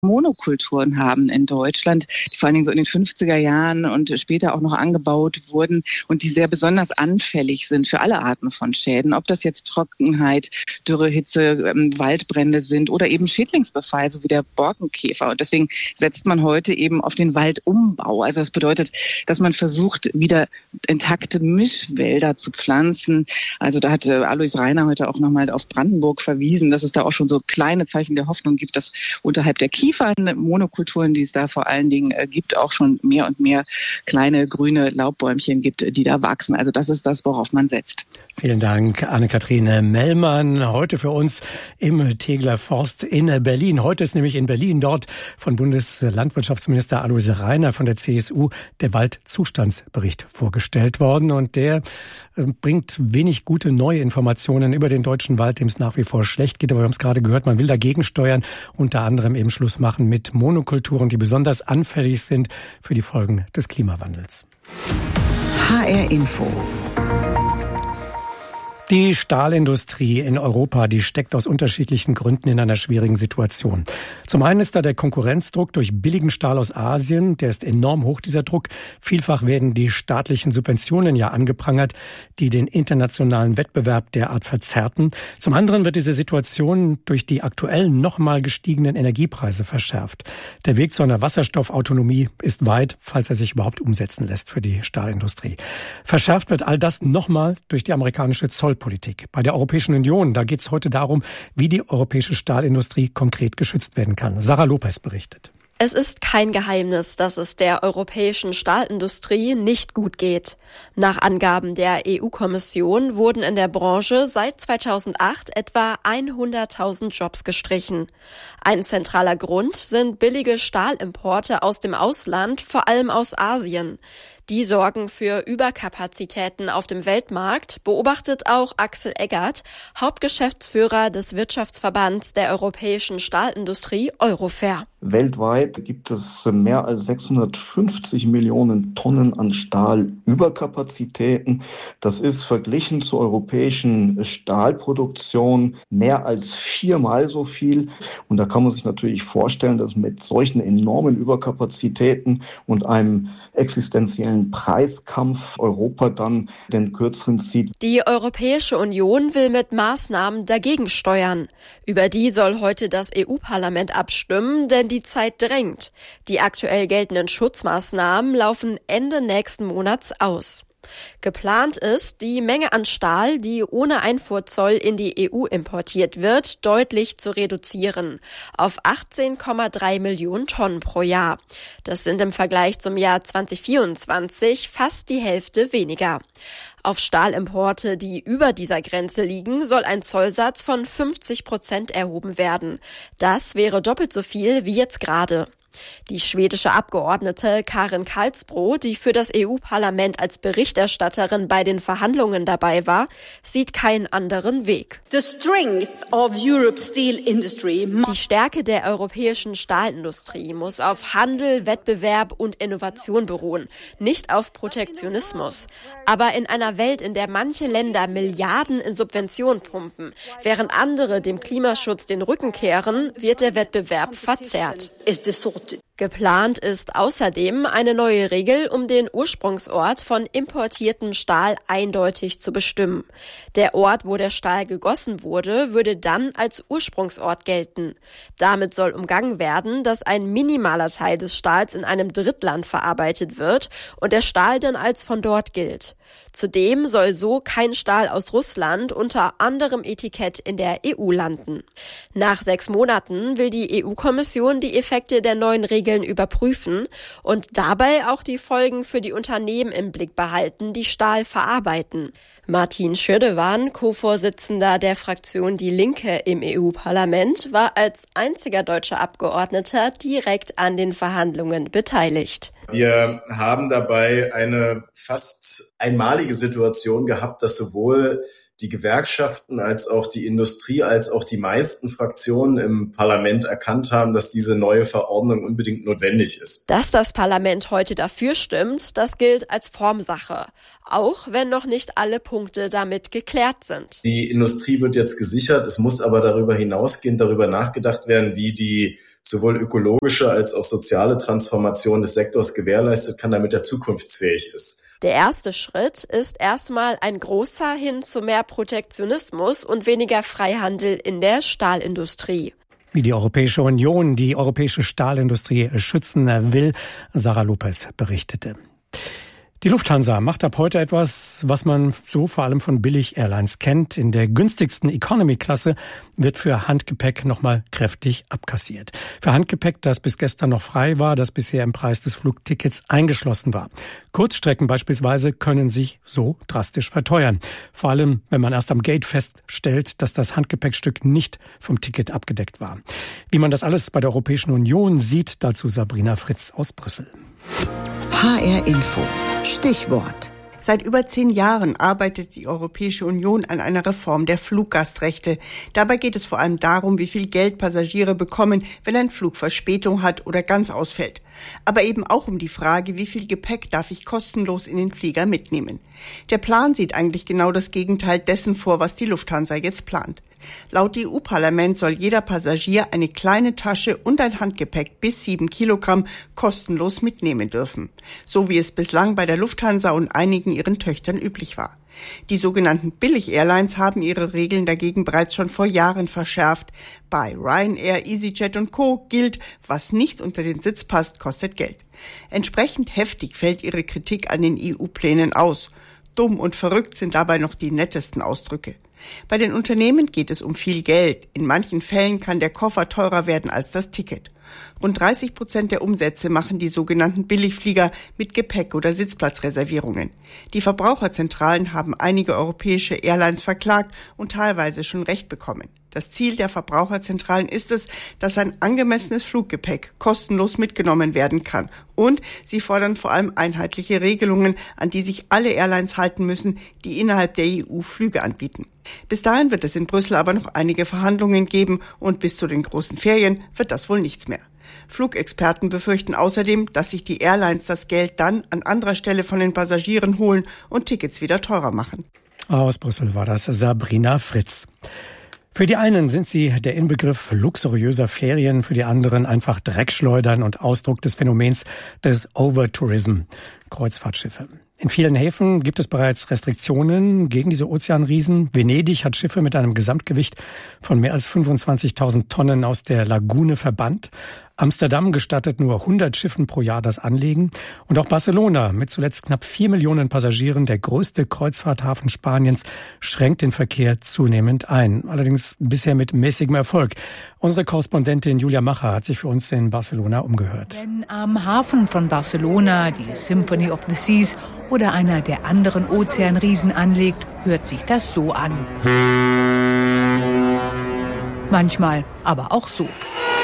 Monokulturen haben in Deutschland, die vor allen Dingen so in den 50er Jahren und später auch noch angebaut wurden und die sehr besonders anfällig sind für alle Arten von Schäden, ob das jetzt Trockenheit, Dürre, Hitze, Waldbrände sind oder eben Schädlingsbefall, so wie der Borkenkäfer. Und deswegen setzt man heute eben auf den Waldumbau. Also das bedeutet, dass man versucht, wieder intakte Mischwälder zu pflanzen. Also da hat Alois Rainer heute auch nochmal auf Brandenburg verwiesen, dass es da auch schon so kleine Zeichen der Hoffnung gibt, dass unterhalb der Kiefern, Monokulturen, die es da vor allen Dingen gibt, auch schon mehr und mehr kleine grüne Laubbäumchen gibt, die da wachsen. Also das ist das, worauf man setzt. Vielen Dank, Anne-Kathrin Mellmann, heute für uns im Tegeler Forst in Berlin. Heute ist nämlich in Berlin dort von Bundeslandwirtschaftsminister Alois Rainer von der CSU der Waldzustandsbericht vorgestellt worden. Und der bringt wenig gute neue Informationen über den deutschen Wald, dem es nach wie vor schlecht geht. Aber wir haben es gerade gehört, man will dagegen steuern, unter anderem eben Schluss machen mit Monokulturen, die besonders anfällig sind für die Folgen des Klimawandels. HR Info. Die Stahlindustrie in Europa, die steckt aus unterschiedlichen Gründen in einer schwierigen Situation. Zum einen ist da der Konkurrenzdruck durch billigen Stahl aus Asien. Der ist enorm hoch, dieser Druck. Vielfach werden die staatlichen Subventionen ja angeprangert, die den internationalen Wettbewerb derart verzerrten. Zum anderen wird diese Situation durch die aktuell nochmal gestiegenen Energiepreise verschärft. Der Weg zu einer Wasserstoffautonomie ist weit, falls er sich überhaupt umsetzen lässt für die Stahlindustrie. Verschärft wird all das nochmal durch die amerikanische Zollpolitik. Bei der Europäischen Union, da geht es heute darum, wie die europäische Stahlindustrie konkret geschützt werden kann. Sarah Lopez berichtet. Es ist kein Geheimnis, dass es der europäischen Stahlindustrie nicht gut geht. Nach Angaben der EU-Kommission wurden in der Branche seit 2008 etwa 100.000 Jobs gestrichen. Ein zentraler Grund sind billige Stahlimporte aus dem Ausland, vor allem aus Asien. Die sorgen für Überkapazitäten auf dem Weltmarkt, beobachtet auch Axel Eggert, Hauptgeschäftsführer des Wirtschaftsverbands der europäischen Stahlindustrie Eurofer. Weltweit gibt es mehr als 650 Millionen Tonnen an Stahlüberkapazitäten. Das ist verglichen zur europäischen Stahlproduktion mehr als 4-mal so viel. Und da kann man sich natürlich vorstellen, dass mit solchen enormen Überkapazitäten und einem existenziellen Preiskampf Europa dann den Kürzeren zieht. Die Europäische Union will mit Maßnahmen dagegen steuern. Über die soll heute das EU-Parlament abstimmen, denn die Zeit drängt. Die aktuell geltenden Schutzmaßnahmen laufen Ende nächsten Monats aus. Geplant ist, die Menge an Stahl, die ohne Einfuhrzoll in die EU importiert wird, deutlich zu reduzieren auf 18,3 Millionen Tonnen pro Jahr. Das sind im Vergleich zum Jahr 2024 fast die Hälfte weniger. Auf Stahlimporte, die über dieser Grenze liegen, soll ein Zollsatz von 50% erhoben werden. Das wäre doppelt so viel wie jetzt gerade. Die schwedische Abgeordnete Karin Karlsbro, die für das EU-Parlament als Berichterstatterin bei den Verhandlungen dabei war, sieht keinen anderen Weg. Die Stärke der europäischen Stahlindustrie muss auf Handel, Wettbewerb und Innovation beruhen, nicht auf Protektionismus. Aber in einer Welt, in der manche Länder Milliarden in Subventionen pumpen, während andere dem Klimaschutz den Rücken kehren, wird der Wettbewerb verzerrt. Geplant ist außerdem eine neue Regel, um den Ursprungsort von importiertem Stahl eindeutig zu bestimmen. Der Ort, wo der Stahl gegossen wurde, würde dann als Ursprungsort gelten. Damit soll umgangen werden, dass ein minimaler Teil des Stahls in einem Drittland verarbeitet wird und der Stahl dann als von dort gilt. Zudem soll so kein Stahl aus Russland unter anderem Etikett in der EU landen. Nach 6 Monaten will die EU-Kommission die Effekte der neuen Regeln überprüfen und dabei auch die Folgen für die Unternehmen im Blick behalten, die Stahl verarbeiten. Martin Schirdewan, Co-Vorsitzender der Fraktion Die Linke im EU-Parlament, war als einziger deutscher Abgeordneter direkt an den Verhandlungen beteiligt. Wir haben dabei eine fast einmalige Situation gehabt, dass sowohl die Gewerkschaften als auch die Industrie, als auch die meisten Fraktionen im Parlament erkannt haben, dass diese neue Verordnung unbedingt notwendig ist. Dass das Parlament heute dafür stimmt, das gilt als Formsache, auch wenn noch nicht alle Punkte damit geklärt sind. Die Industrie wird jetzt gesichert, es muss aber darüber hinausgehend darüber nachgedacht werden, wie die sowohl ökologische als auch soziale Transformation des Sektors gewährleistet kann, damit er zukunftsfähig ist. Der erste Schritt ist erstmal ein großer hin zu mehr Protektionismus und weniger Freihandel in der Stahlindustrie. Wie die Europäische Union die europäische Stahlindustrie schützen will, Sarah Lopez berichtete. Die Lufthansa macht ab heute etwas, was man so vor allem von Billig-Airlines kennt. In der günstigsten Economy-Klasse wird für Handgepäck nochmal kräftig abkassiert. Für Handgepäck, das bis gestern noch frei war, das bisher im Preis des Flugtickets eingeschlossen war. Kurzstrecken beispielsweise können sich so drastisch verteuern. Vor allem, wenn man erst am Gate feststellt, dass das Handgepäckstück nicht vom Ticket abgedeckt war. Wie man das alles bei der Europäischen Union sieht, dazu Sabrina Fritz aus Brüssel. HR Info. Stichwort. Seit über 10 Jahren arbeitet die Europäische Union an einer Reform der Fluggastrechte. Dabei geht es vor allem darum, wie viel Geld Passagiere bekommen, wenn ein Flug Verspätung hat oder ganz ausfällt. Aber eben auch um die Frage, wie viel Gepäck darf ich kostenlos in den Flieger mitnehmen. Der Plan sieht eigentlich genau das Gegenteil dessen vor, was die Lufthansa jetzt plant. Laut EU-Parlament soll jeder Passagier eine kleine Tasche und ein Handgepäck bis 7 Kilogramm kostenlos mitnehmen dürfen. So wie es bislang bei der Lufthansa und einigen ihren Töchtern üblich war. Die sogenannten Billig-Airlines haben ihre Regeln dagegen bereits schon vor Jahren verschärft. Bei Ryanair, EasyJet und Co. gilt, was nicht unter den Sitz passt, kostet Geld. Entsprechend heftig fällt ihre Kritik an den EU-Plänen aus. Dumm und verrückt sind dabei noch die nettesten Ausdrücke. Bei den Unternehmen geht es um viel Geld. In manchen Fällen kann der Koffer teurer werden als das Ticket. Rund 30% der Umsätze machen die sogenannten Billigflieger mit Gepäck- oder Sitzplatzreservierungen. Die Verbraucherzentralen haben einige europäische Airlines verklagt und teilweise schon Recht bekommen. Das Ziel der Verbraucherzentralen ist es, dass ein angemessenes Fluggepäck kostenlos mitgenommen werden kann. Und sie fordern vor allem einheitliche Regelungen, an die sich alle Airlines halten müssen, die innerhalb der EU Flüge anbieten. Bis dahin wird es in Brüssel aber noch einige Verhandlungen geben und bis zu den großen Ferien wird das wohl nichts mehr. Flugexperten befürchten außerdem, dass sich die Airlines das Geld dann an anderer Stelle von den Passagieren holen und Tickets wieder teurer machen. Aus Brüssel war das Sabrina Fritz. Für die einen sind sie der Inbegriff luxuriöser Ferien, für die anderen einfach Dreckschleudern und Ausdruck des Phänomens des Overtourism, Kreuzfahrtschiffe. In vielen Häfen gibt es bereits Restriktionen gegen diese Ozeanriesen. Venedig hat Schiffe mit einem Gesamtgewicht von mehr als 25.000 Tonnen aus der Lagune verbannt. Amsterdam gestattet nur 100 Schiffen pro Jahr das Anlegen. Und auch Barcelona mit zuletzt knapp 4 Millionen Passagieren, der größte Kreuzfahrthafen Spaniens, schränkt den Verkehr zunehmend ein. Allerdings bisher mit mäßigem Erfolg. Unsere Korrespondentin Julia Macher hat sich für uns in Barcelona umgehört. Wenn am Hafen von Barcelona die Symphony of the Seas oder einer der anderen Ozeanriesen anlegt, hört sich das so an. Manchmal aber auch so.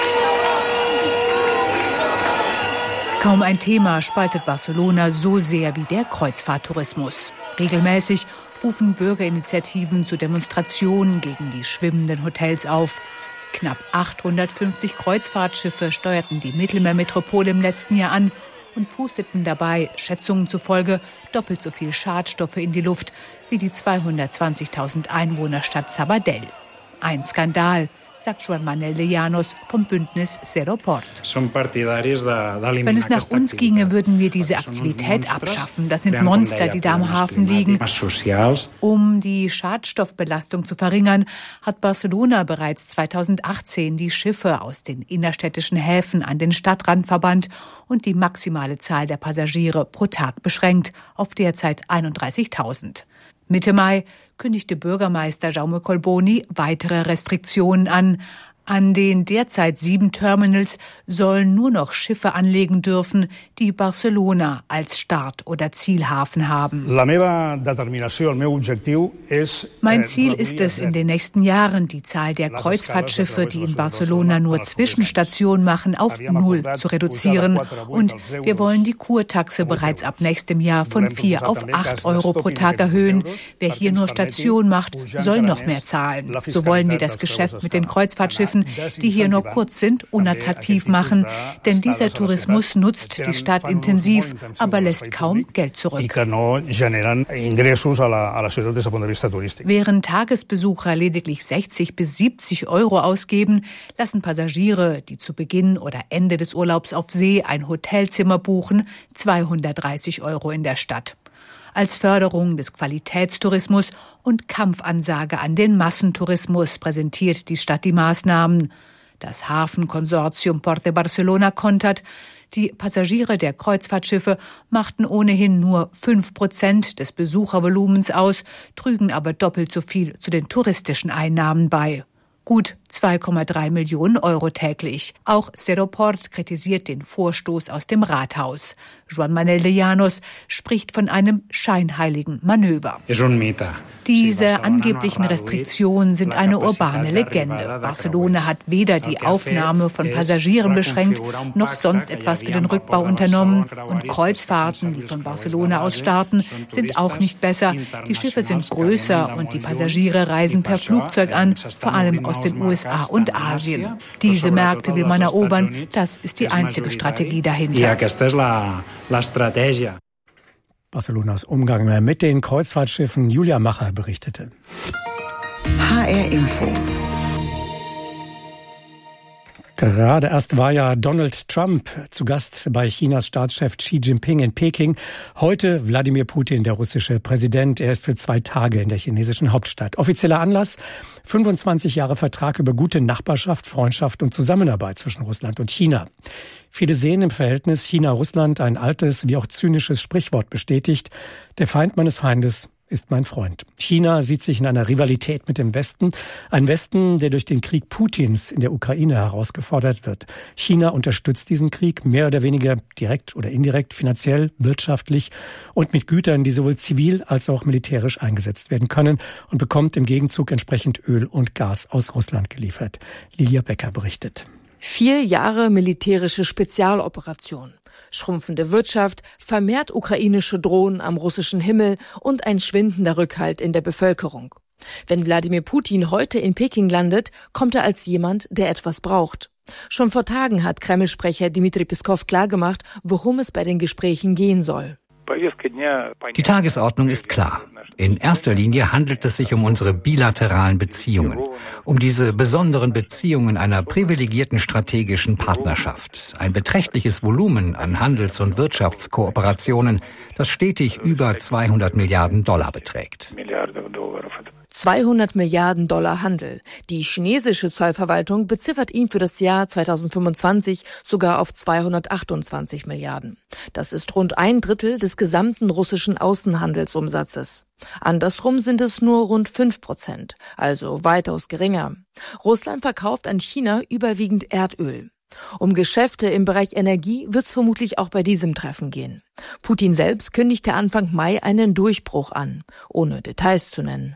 Kaum ein Thema spaltet Barcelona so sehr wie der Kreuzfahrttourismus. Regelmäßig rufen Bürgerinitiativen zu Demonstrationen gegen die schwimmenden Hotels auf. Knapp 850 Kreuzfahrtschiffe steuerten die Mittelmeermetropole im letzten Jahr an und pusteten dabei, Schätzungen zufolge, doppelt so viel Schadstoffe in die Luft wie die 220.000 Einwohnerstadt Sabadell. Ein Skandal, sagt Joan Manuel de Llanos vom Bündnis Zero Port. Wenn es nach uns ginge, würden wir diese Aktivität abschaffen. Das sind Monster, die da am Hafen liegen. Um die Schadstoffbelastung zu verringern, hat Barcelona bereits 2018 die Schiffe aus den innerstädtischen Häfen an den Stadtrand verbannt und die maximale Zahl der Passagiere pro Tag beschränkt auf derzeit 31.000. Mitte Mai kündigte Bürgermeister Jaume Colboni weitere Restriktionen an. An den derzeit 7 Terminals sollen nur noch Schiffe anlegen dürfen, die Barcelona als Start- oder Zielhafen haben. Mein Ziel ist es, in den nächsten Jahren die Zahl der Kreuzfahrtschiffe, die in Barcelona nur Zwischenstationen machen, auf 0 zu reduzieren. Und wir wollen die Kurtaxe bereits ab nächstem Jahr von 4 auf 8 Euro pro Tag erhöhen. Wer hier nur Station macht, soll noch mehr zahlen. So wollen wir das Geschäft mit den Kreuzfahrtschiffen Flughäfen, die hier nur kurz sind, unattraktiv machen. Denn dieser Tourismus nutzt die Stadt intensiv, aber lässt kaum Geld zurück. Während Tagesbesucher lediglich 60 bis 70 Euro ausgeben, lassen Passagiere, die zu Beginn oder Ende des Urlaubs auf See ein Hotelzimmer buchen, 230 Euro in der Stadt. Als Förderung des Qualitätstourismus und Kampfansage an den Massentourismus präsentiert die Stadt die Maßnahmen. Das Hafenkonsortium Port de Barcelona kontert, die Passagiere der Kreuzfahrtschiffe machten ohnehin nur 5% des Besuchervolumens aus, trügen aber doppelt so viel zu den touristischen Einnahmen bei. Gut 2,3 Millionen Euro täglich. Auch Seroport kritisiert den Vorstoß aus dem Rathaus. Joan Manuel de Llanos spricht von einem scheinheiligen Manöver. Diese angeblichen Restriktionen sind eine urbane Legende. Barcelona hat weder die Aufnahme von Passagieren beschränkt, noch sonst etwas für den Rückbau unternommen. Und Kreuzfahrten, die von Barcelona aus starten, sind auch nicht besser. Die Schiffe sind größer und die Passagiere reisen per Flugzeug an, vor allem aus den USA und Asien. Diese Märkte will man erobern. Das ist die einzige Strategie dahinter. Barcelonas Umgang mit den Kreuzfahrtschiffen. Julia Macher berichtete. HR Info. Gerade erst war ja Donald Trump zu Gast bei Chinas Staatschef Xi Jinping in Peking. Heute Wladimir Putin, der russische Präsident. Er ist für 2 Tage in der chinesischen Hauptstadt. Offizieller Anlass: 25 Jahre Vertrag über gute Nachbarschaft, Freundschaft und Zusammenarbeit zwischen Russland und China. Viele sehen im Verhältnis China-Russland ein altes, wie auch zynisches Sprichwort bestätigt: Der Feind meines Feindes ist mein Freund. China sieht sich in einer Rivalität mit dem Westen. Ein Westen, der durch den Krieg Putins in der Ukraine herausgefordert wird. China unterstützt diesen Krieg mehr oder weniger direkt oder indirekt, finanziell, wirtschaftlich und mit Gütern, die sowohl zivil als auch militärisch eingesetzt werden können, und bekommt im Gegenzug entsprechend Öl und Gas aus Russland geliefert. Lilia Becker berichtet. 4 Jahre militärische Spezialoperation. Schrumpfende Wirtschaft, vermehrt ukrainische Drohnen am russischen Himmel und ein schwindender Rückhalt in der Bevölkerung. Wenn Wladimir Putin heute in Peking landet, kommt er als jemand, der etwas braucht. Schon vor Tagen hat Kreml-Sprecher Dmitri Peskov klargemacht, worum es bei den Gesprächen gehen soll. Die Tagesordnung ist klar. In erster Linie handelt es sich um unsere bilateralen Beziehungen, um diese besonderen Beziehungen einer privilegierten strategischen Partnerschaft. Ein beträchtliches Volumen an Handels- und Wirtschaftskooperationen, das stetig über $200 Milliarden beträgt. 200 Milliarden Dollar Handel. Die chinesische Zollverwaltung beziffert ihn für das Jahr 2025 sogar auf 228 Milliarden. Das ist rund 1/3 des gesamten russischen Außenhandelsumsatzes. Andersrum sind es nur rund 5%, also weitaus geringer. Russland verkauft an China überwiegend Erdöl. Um Geschäfte im Bereich Energie wird es vermutlich auch bei diesem Treffen gehen. Putin selbst kündigte Anfang Mai einen Durchbruch an, ohne Details zu nennen.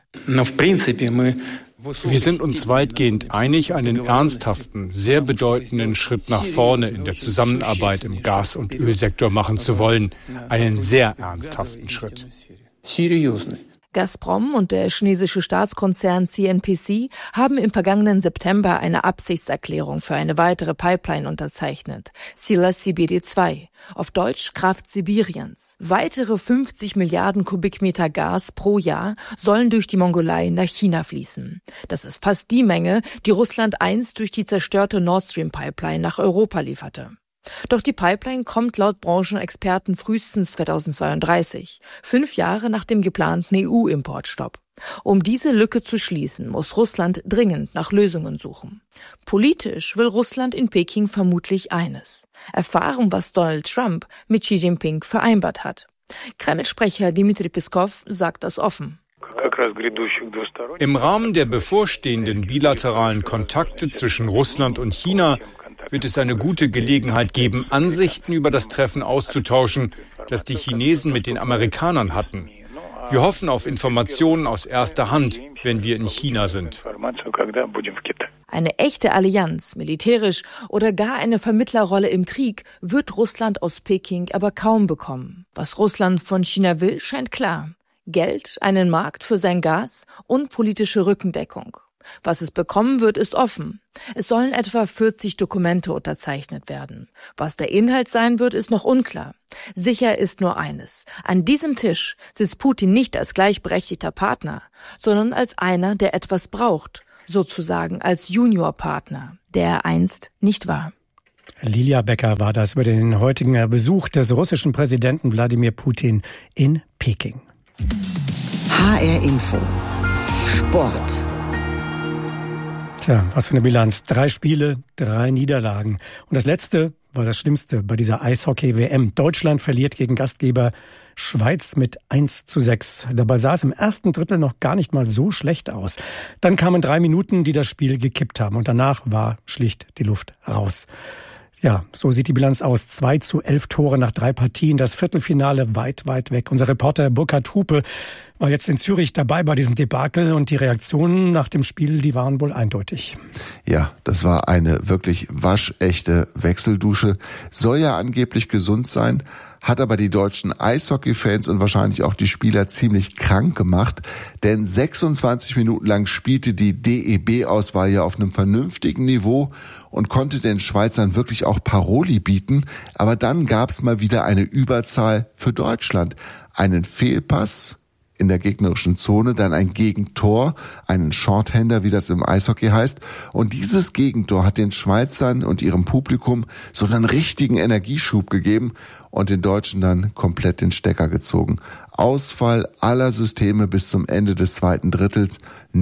Wir sind uns weitgehend einig, einen ernsthaften, sehr bedeutenden Schritt nach vorne in der Zusammenarbeit im Gas- und Ölsektor machen zu wollen. Einen sehr ernsthaften Schritt. Gazprom und der chinesische Staatskonzern CNPC haben im vergangenen September eine Absichtserklärung für eine weitere Pipeline unterzeichnet. Sila Sibiri 2, auf Deutsch Kraft Sibiriens. Weitere 50 Milliarden Kubikmeter Gas pro Jahr sollen durch die Mongolei nach China fließen. Das ist fast die Menge, die Russland einst durch die zerstörte Nord Stream Pipeline nach Europa lieferte. Doch die Pipeline kommt laut Branchenexperten frühestens 2032, 5 Jahre nach dem geplanten EU-Importstopp. Um diese Lücke zu schließen, muss Russland dringend nach Lösungen suchen. Politisch will Russland in Peking vermutlich eines: erfahren, was Donald Trump mit Xi Jinping vereinbart hat. Kreml-Sprecher Dmitri Peskov sagt das offen. Im Rahmen der bevorstehenden bilateralen Kontakte zwischen Russland und China wird es eine gute Gelegenheit geben, Ansichten über das Treffen auszutauschen, das die Chinesen mit den Amerikanern hatten. Wir hoffen auf Informationen aus erster Hand, wenn wir in China sind. Eine echte Allianz, militärisch oder gar eine Vermittlerrolle im Krieg, wird Russland aus Peking aber kaum bekommen. Was Russland von China will, scheint klar: Geld, einen Markt für sein Gas und politische Rückendeckung. Was es bekommen wird, ist offen. Es sollen etwa 40 Dokumente unterzeichnet werden. Was der Inhalt sein wird, ist noch unklar. Sicher ist nur eines. An diesem Tisch sitzt Putin nicht als gleichberechtigter Partner, sondern als einer, der etwas braucht. Sozusagen als Juniorpartner, der er einst nicht war. Lilia Becker war das über den heutigen Besuch des russischen Präsidenten Wladimir Putin in Peking. HR Info. Sport. Tja, was für eine Bilanz. 3 Spiele, 3 Niederlagen. Und das letzte war das Schlimmste bei dieser Eishockey-WM. Deutschland verliert gegen Gastgeber Schweiz mit 1:6. Dabei sah es im ersten Drittel noch gar nicht mal so schlecht aus. Dann kamen 3 Minuten, die das Spiel gekippt haben. Und danach war schlicht die Luft raus. Ja, so sieht die Bilanz aus. 2:11 Tore nach 3 Partien. Das Viertelfinale weit, weit weg. Unser Reporter Burkhard Hupe war jetzt in Zürich dabei bei diesem Debakel und die Reaktionen nach dem Spiel, die waren wohl eindeutig. Ja, das war eine wirklich waschechte Wechseldusche. Soll ja angeblich gesund sein, hat aber die deutschen Eishockey-Fans und wahrscheinlich auch die Spieler ziemlich krank gemacht, denn 26 Minuten lang spielte die DEB-Auswahl ja auf einem vernünftigen Niveau und konnte den Schweizern wirklich auch Paroli bieten, aber dann gab's mal wieder eine Überzahl für Deutschland. Einen Fehlpass in der gegnerischen Zone, dann ein Gegentor, einen Shorthander, wie das im Eishockey heißt. Und dieses Gegentor hat den Schweizern und ihrem Publikum so einen richtigen Energieschub gegeben und den Deutschen dann komplett den Stecker gezogen. Ausfall aller Systeme bis zum Ende des zweiten Drittels.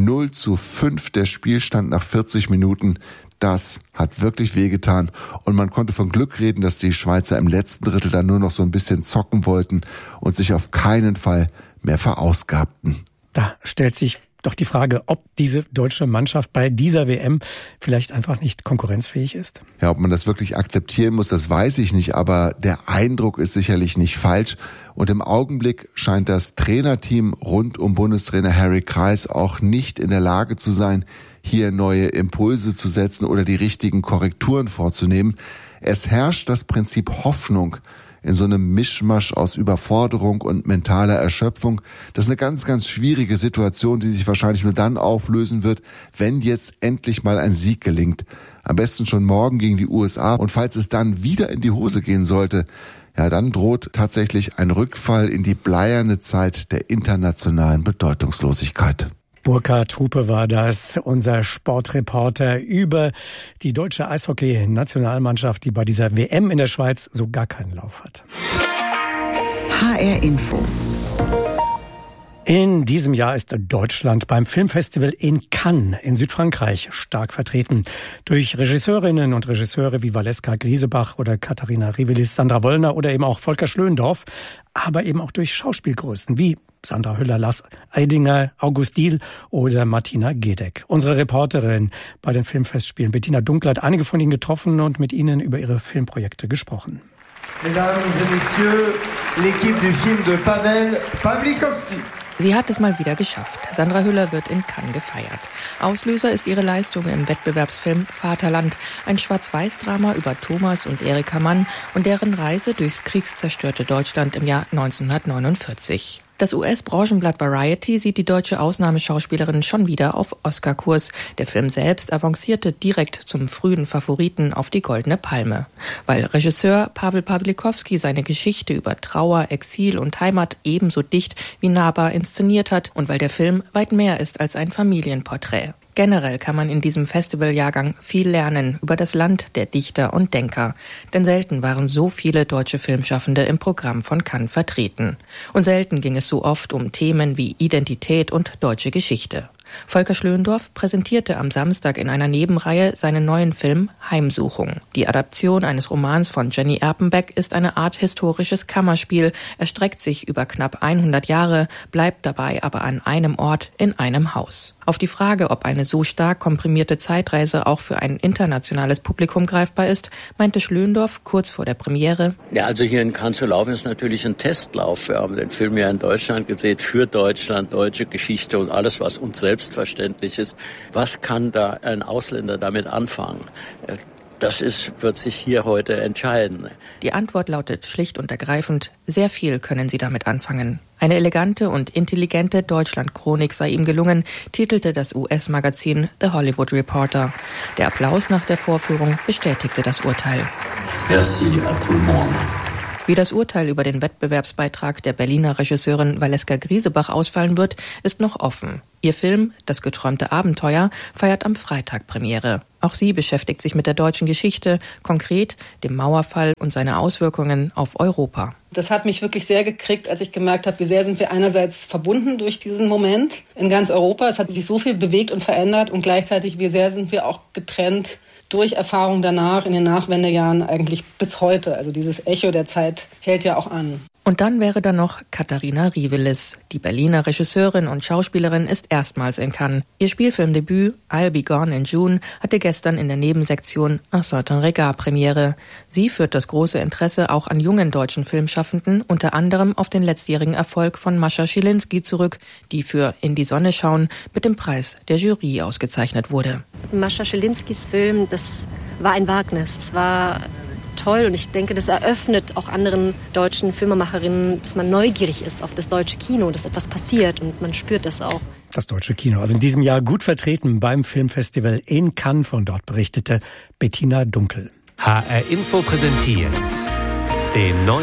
0:5 der Spielstand nach 40 Minuten. Das hat wirklich wehgetan und man konnte von Glück reden, dass die Schweizer im letzten Drittel dann nur noch so ein bisschen zocken wollten und sich auf keinen Fall mehr verausgabten. Da stellt sich doch die Frage, ob diese deutsche Mannschaft bei dieser WM vielleicht einfach nicht konkurrenzfähig ist. Ja, ob man das wirklich akzeptieren muss, das weiß ich nicht, aber der Eindruck ist sicherlich nicht falsch. Und im Augenblick scheint das Trainerteam rund um Bundestrainer Harry Kreis auch nicht in der Lage zu sein, hier neue Impulse zu setzen oder die richtigen Korrekturen vorzunehmen. Es herrscht das Prinzip Hoffnung in so einem Mischmasch aus Überforderung und mentaler Erschöpfung. Das ist eine ganz, ganz schwierige Situation, die sich wahrscheinlich nur dann auflösen wird, wenn jetzt endlich mal ein Sieg gelingt. Am besten schon morgen gegen die USA. Und falls es dann wieder in die Hose gehen sollte, ja, dann droht tatsächlich ein Rückfall in die bleierne Zeit der internationalen Bedeutungslosigkeit. Burkhard Hupe war das, unser Sportreporter über die deutsche Eishockey-Nationalmannschaft, die bei dieser WM in der Schweiz so gar keinen Lauf hat. HR Info. In diesem Jahr ist Deutschland beim Filmfestival in Cannes in Südfrankreich stark vertreten. Durch Regisseurinnen und Regisseure wie Valeska Griesebach oder Katharina Rivelis, Sandra Wollner oder eben auch Volker Schlöndorff, aber eben auch durch Schauspielgrößen wie Sandra Hüller, Lars Eidinger, August Diehl oder Martina Gedeck. Unsere Reporterin bei den Filmfestspielen Bettina Dunkler hat einige von ihnen getroffen und mit ihnen über ihre Filmprojekte gesprochen. Mesdames et Messieurs, l'équipe du film de Pavel Pawlikowski. Sie hat es mal wieder geschafft. Sandra Hüller wird in Cannes gefeiert. Auslöser ist ihre Leistung im Wettbewerbsfilm Vaterland, ein Schwarz-Weiß-Drama über Thomas und Erika Mann und deren Reise durchs kriegszerstörte Deutschland im Jahr 1949. Das US-Branchenblatt Variety sieht die deutsche Ausnahmeschauspielerin schon wieder auf Oscar-Kurs. Der Film selbst avancierte direkt zum frühen Favoriten auf die Goldene Palme. Weil Regisseur Pavel Pawlikowski seine Geschichte über Trauer, Exil und Heimat ebenso dicht wie nahbar inszeniert hat und weil der Film weit mehr ist als ein Familienporträt. Generell kann man in diesem Festivaljahrgang viel lernen über das Land der Dichter und Denker. Denn selten waren so viele deutsche Filmschaffende im Programm von Cannes vertreten. Und selten ging es so oft um Themen wie Identität und deutsche Geschichte. Volker Schlöndorff präsentierte am Samstag in einer Nebenreihe seinen neuen Film Heimsuchung. Die Adaption eines Romans von Jenny Erpenbeck ist eine Art historisches Kammerspiel, erstreckt sich über knapp 100 Jahre, bleibt dabei aber an einem Ort in einem Haus. Auf die Frage, ob eine so stark komprimierte Zeitreise auch für ein internationales Publikum greifbar ist, meinte Schlöndorff kurz vor der Premiere: Ja, also hier in Cannes zu laufen ist natürlich ein Testlauf. Wir haben den Film ja in Deutschland gesehen, für Deutschland, deutsche Geschichte und alles, was uns selbstverständlich ist. Was kann da ein Ausländer damit anfangen? Das wird sich hier heute entscheiden. Die Antwort lautet schlicht und ergreifend: Sehr viel können Sie damit anfangen. Eine elegante und intelligente Deutschland-Chronik sei ihm gelungen, titelte das US-Magazin The Hollywood Reporter. Der Applaus nach der Vorführung bestätigte das Urteil. Merci à tout le monde. Wie das Urteil über den Wettbewerbsbeitrag der Berliner Regisseurin Valeska Griesebach ausfallen wird, ist noch offen. Ihr Film »Das geträumte Abenteuer« feiert am Freitag Premiere. Auch sie beschäftigt sich mit der deutschen Geschichte, konkret dem Mauerfall und seine Auswirkungen auf Europa. Das hat mich wirklich sehr gekriegt, als ich gemerkt habe, wie sehr sind wir einerseits verbunden durch diesen Moment in ganz Europa. Es hat sich so viel bewegt und verändert und gleichzeitig, wie sehr sind wir auch getrennt durch Erfahrung danach, in den Nachwendejahren eigentlich bis heute. Also dieses Echo der Zeit hält ja auch an. Und dann wäre da noch Katharina Rivelis. Die Berliner Regisseurin und Schauspielerin ist erstmals in Cannes. Ihr Spielfilmdebüt I'll Be Gone in June hatte gestern in der Nebensektion Un certain regard Premiere. Sie führt das große Interesse auch an jungen deutschen Filmschaffenden, unter anderem auf den letztjährigen Erfolg von Mascha Schilinski zurück, die für In die Sonne schauen mit dem Preis der Jury ausgezeichnet wurde. Mascha Schilinskis Film, das war ein Wagnis. Es war toll und ich denke, das eröffnet auch anderen deutschen Filmemacherinnen, dass man neugierig ist auf das deutsche Kino, dass etwas passiert und man spürt das auch. Das deutsche Kino, also in diesem Jahr gut vertreten beim Filmfestival in Cannes. Von dort berichtete Bettina Dunkel. HR Info präsentiert den 9.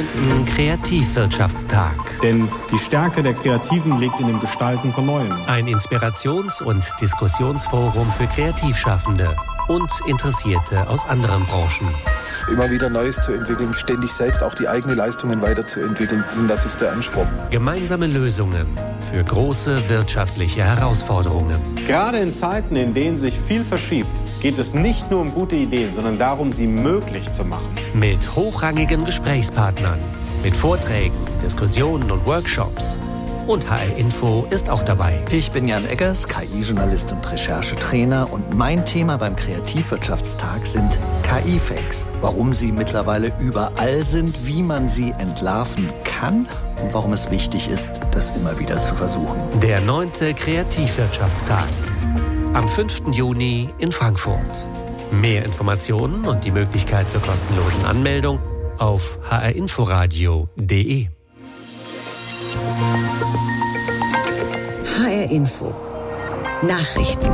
Kreativwirtschaftstag. Denn die Stärke der Kreativen liegt in dem Gestalten von Neuem. Ein Informations- und Diskussionsforum für Kreativschaffende und Interessierte aus anderen Branchen. Immer wieder Neues zu entwickeln, ständig selbst auch die eigenen Leistungen weiterzuentwickeln. Und das ist der Anspruch. Gemeinsame Lösungen für große wirtschaftliche Herausforderungen. Gerade in Zeiten, in denen sich viel verschiebt, geht es nicht nur um gute Ideen, sondern darum, sie möglich zu machen. Mit hochrangigen Gesprächspartnern, mit Vorträgen, Diskussionen und Workshops. Und HR Info ist auch dabei. Ich bin Jan Eggers, KI-Journalist und Recherchetrainer. Und mein Thema beim Kreativwirtschaftstag sind KI-Fakes. Warum sie mittlerweile überall sind, wie man sie entlarven kann und warum es wichtig ist, das immer wieder zu versuchen. Der 9. Kreativwirtschaftstag. Am 5. Juni in Frankfurt. Mehr Informationen und die Möglichkeit zur kostenlosen Anmeldung auf hrinforadio.de. HR Info. Nachrichten.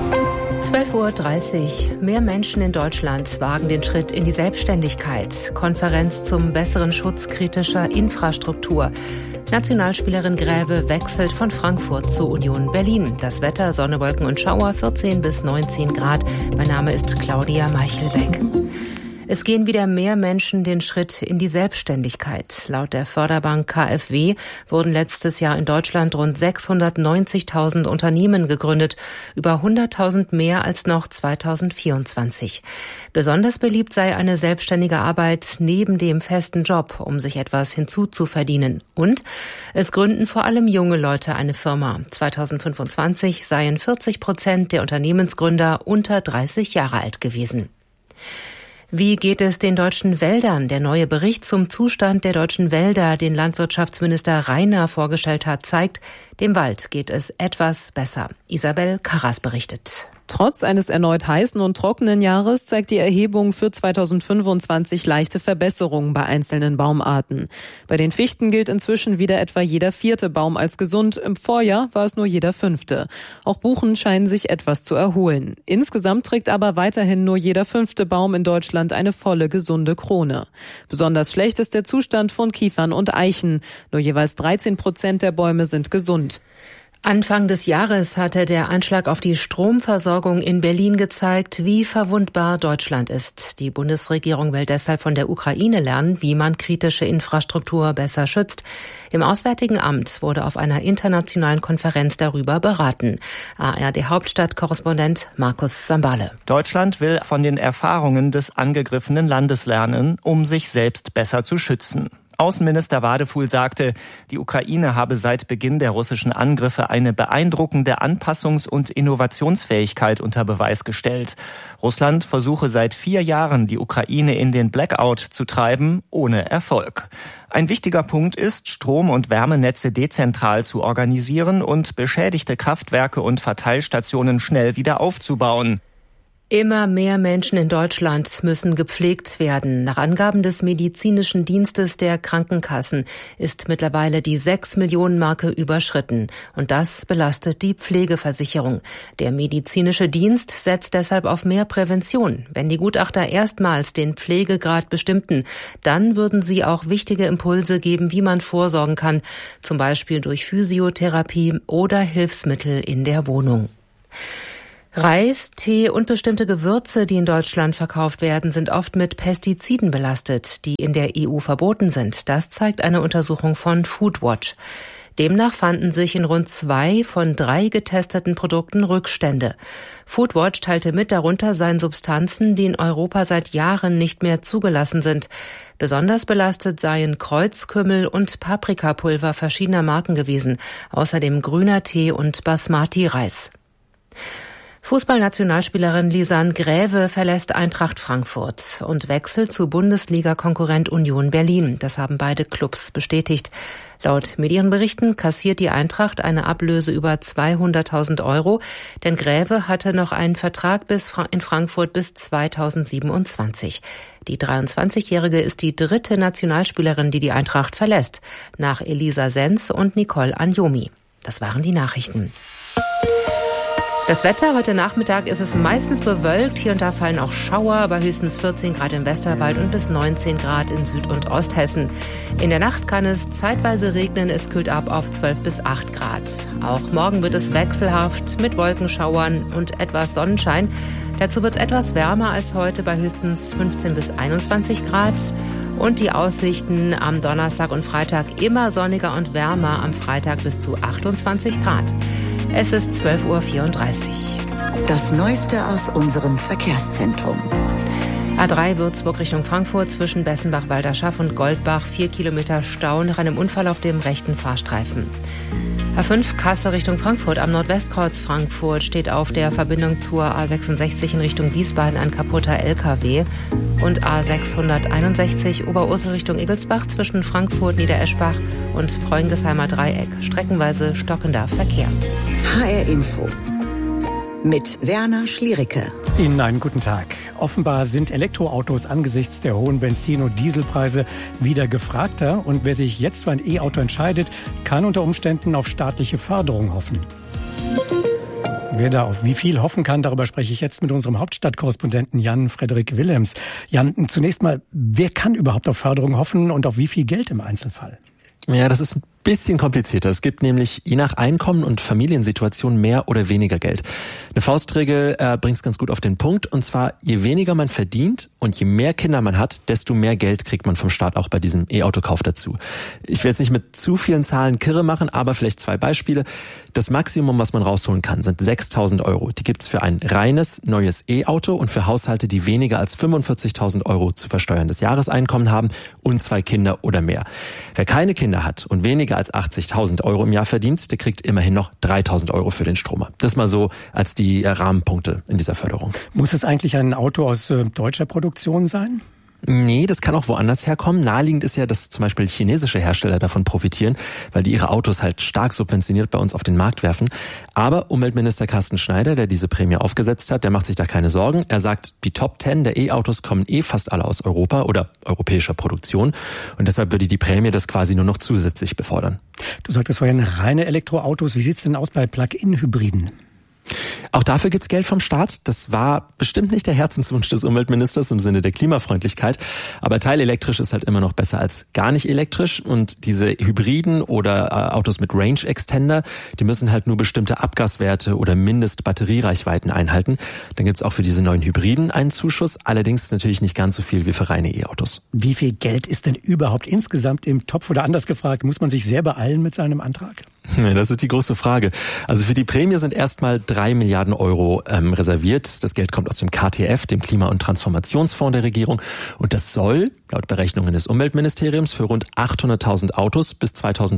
12:30 Uhr. Mehr Menschen in Deutschland wagen den Schritt in die Selbstständigkeit. Konferenz zum besseren Schutz kritischer Infrastruktur. Nationalspielerin Gräve wechselt von Frankfurt zur Union Berlin. Das Wetter, Sonne, Wolken und Schauer, 14 bis 19 Grad. Mein Name ist Claudia Meichelbeck. Es gehen wieder mehr Menschen den Schritt in die Selbstständigkeit. Laut der Förderbank KfW wurden letztes Jahr in Deutschland rund 690.000 Unternehmen gegründet, über 100.000 mehr als noch 2024. Besonders beliebt sei eine selbstständige Arbeit neben dem festen Job, um sich etwas hinzuzuverdienen. Und es gründen vor allem junge Leute eine Firma. 2025 seien 40% der Unternehmensgründer unter 30 Jahre alt gewesen. Wie geht es den deutschen Wäldern? Der neue Bericht zum Zustand der deutschen Wälder, den Landwirtschaftsminister Rainer vorgestellt hat, zeigt, dem Wald geht es etwas besser. Isabel Karras berichtet. Trotz eines erneut heißen und trockenen Jahres zeigt die Erhebung für 2025 leichte Verbesserungen bei einzelnen Baumarten. Bei den Fichten gilt inzwischen wieder etwa jeder 4. Baum als gesund. Im Vorjahr war es nur jeder 5. Auch Buchen scheinen sich etwas zu erholen. Insgesamt trägt aber weiterhin nur jeder 5. Baum in Deutschland eine volle, gesunde Krone. Besonders schlecht ist der Zustand von Kiefern und Eichen. Nur jeweils 13% der Bäume sind gesund. Anfang des Jahres hatte der Anschlag auf die Stromversorgung in Berlin gezeigt, wie verwundbar Deutschland ist. Die Bundesregierung will deshalb von der Ukraine lernen, wie man kritische Infrastruktur besser schützt. Im Auswärtigen Amt wurde auf einer internationalen Konferenz darüber beraten. ARD-Hauptstadtkorrespondent Markus Sambale. Deutschland will von den Erfahrungen des angegriffenen Landes lernen, um sich selbst besser zu schützen. Außenminister Wadefuhl sagte, die Ukraine habe seit Beginn der russischen Angriffe eine beeindruckende Anpassungs- und Innovationsfähigkeit unter Beweis gestellt. Russland versuche seit 4 Jahren, die Ukraine in den Blackout zu treiben, ohne Erfolg. Ein wichtiger Punkt ist, Strom- und Wärmenetze dezentral zu organisieren und beschädigte Kraftwerke und Verteilstationen schnell wieder aufzubauen. Immer mehr Menschen in Deutschland müssen gepflegt werden. Nach Angaben des Medizinischen Dienstes der Krankenkassen ist mittlerweile die 6-Millionen-Marke überschritten. Und das belastet die Pflegeversicherung. Der medizinische Dienst setzt deshalb auf mehr Prävention. Wenn die Gutachter erstmals den Pflegegrad bestimmten, dann würden sie auch wichtige Impulse geben, wie man vorsorgen kann. Zum Beispiel durch Physiotherapie oder Hilfsmittel in der Wohnung. Reis, Tee und bestimmte Gewürze, die in Deutschland verkauft werden, sind oft mit Pestiziden belastet, die in der EU verboten sind. Das zeigt eine Untersuchung von Foodwatch. Demnach fanden sich in rund 2 von 3 getesteten Produkten Rückstände. Foodwatch teilte mit, darunter seien Substanzen, die in Europa seit Jahren nicht mehr zugelassen sind. Besonders belastet seien Kreuzkümmel und Paprikapulver verschiedener Marken gewesen, außerdem grüner Tee und Basmati-Reis. Fußballnationalspielerin Lisanne Gräve verlässt Eintracht Frankfurt und wechselt zu Bundesliga-Konkurrent Union Berlin. Das haben beide Clubs bestätigt. Laut Medienberichten kassiert die Eintracht eine Ablöse über 200.000 €, denn Gräve hatte noch einen Vertrag in Frankfurt bis 2027. Die 23-Jährige ist die 3. Nationalspielerin, die die Eintracht verlässt, nach Elisa Sens und Nicole Anjomi. Das waren die Nachrichten. Das Wetter, heute Nachmittag ist es meistens bewölkt. Hier und da fallen auch Schauer, bei höchstens 14 Grad im Westerwald und bis 19 Grad in Süd- und Osthessen. In der Nacht kann es zeitweise regnen, es kühlt ab auf 12 bis 8 Grad. Auch morgen wird es wechselhaft mit Wolkenschauern und etwas Sonnenschein. Dazu wird es etwas wärmer als heute bei höchstens 15 bis 21 Grad. Und die Aussichten am Donnerstag und Freitag immer sonniger und wärmer, am Freitag bis zu 28 Grad. Es ist 12:34 Uhr. Das Neueste aus unserem Verkehrszentrum. A3 Würzburg Richtung Frankfurt zwischen Bessenbach-Walderschaff und Goldbach 4 Kilometer Stau nach einem Unfall auf dem rechten Fahrstreifen. A5 Kassel Richtung Frankfurt am Nordwestkreuz Frankfurt steht auf der Verbindung zur A66 in Richtung Wiesbaden ein kaputter LKW. Und A661 Oberursel Richtung Egelsbach zwischen Frankfurt, Niedereschbach und Preungesheimer Dreieck. Streckenweise stockender Verkehr. HR Info mit Werner Schliericke. Ihnen einen guten Tag. Offenbar sind Elektroautos angesichts der hohen Benzin- und Dieselpreise wieder gefragter. Und wer sich jetzt für ein E-Auto entscheidet, kann unter Umständen auf staatliche Förderung hoffen. Wer da auf wie viel hoffen kann, darüber spreche ich jetzt mit unserem Hauptstadtkorrespondenten Jan-Frederik Willems. Jan, zunächst mal, wer kann überhaupt auf Förderung hoffen und auf wie viel Geld im Einzelfall? Ja, das ist ein bisschen komplizierter. Es gibt nämlich je nach Einkommen und Familiensituation mehr oder weniger Geld. Eine Faustregel bringt es ganz gut auf den Punkt. Und zwar, je weniger man verdient und je mehr Kinder man hat, desto mehr Geld kriegt man vom Staat auch bei diesem E-Autokauf dazu. Ich will jetzt nicht mit zu vielen Zahlen kirre machen, aber vielleicht 2 Beispiele. Das Maximum, was man rausholen kann, sind 6.000 €. Die gibt's für ein reines, neues E-Auto und für Haushalte, die weniger als 45.000 € zu versteuerndes Jahreseinkommen haben und 2 Kinder oder mehr. Wer keine Kinder hat und weniger als 80.000 € im Jahr verdient, der kriegt immerhin noch 3.000 € für den Stromer. Das mal so als die Rahmenpunkte in dieser Förderung. Muss es eigentlich ein Auto aus deutscher Produktion sein? Nee, das kann auch woanders herkommen. Naheliegend ist ja, dass zum Beispiel chinesische Hersteller davon profitieren, weil die ihre Autos halt stark subventioniert bei uns auf den Markt werfen. Aber Umweltminister Carsten Schneider, der diese Prämie aufgesetzt hat, der macht sich da keine Sorgen. Er sagt, die Top 10 der E-Autos kommen fast alle aus Europa oder europäischer Produktion. Und deshalb würde die Prämie das quasi nur noch zusätzlich befördern. Du sagtest vorhin reine Elektroautos. Wie sieht's denn aus bei Plug-in-Hybriden? Auch dafür gibt's Geld vom Staat. Das war bestimmt nicht der Herzenswunsch des Umweltministers im Sinne der Klimafreundlichkeit. Aber teilelektrisch ist halt immer noch besser als gar nicht elektrisch. Und diese Hybriden oder Autos mit Range Extender, die müssen halt nur bestimmte Abgaswerte oder Mindestbatteriereichweiten einhalten. Dann gibt's auch für diese neuen Hybriden einen Zuschuss. Allerdings natürlich nicht ganz so viel wie für reine E-Autos. Wie viel Geld ist denn überhaupt insgesamt im Topf? Oder anders gefragt, muss man sich sehr beeilen mit seinem Antrag? Ja, das ist die große Frage. Also für die Prämie sind erstmal 3 Milliarden € reserviert. Das Geld kommt aus dem KTF, dem Klima- und Transformationsfonds der Regierung. Und das soll, laut Berechnungen des Umweltministeriums, für rund 800.000 Autos bis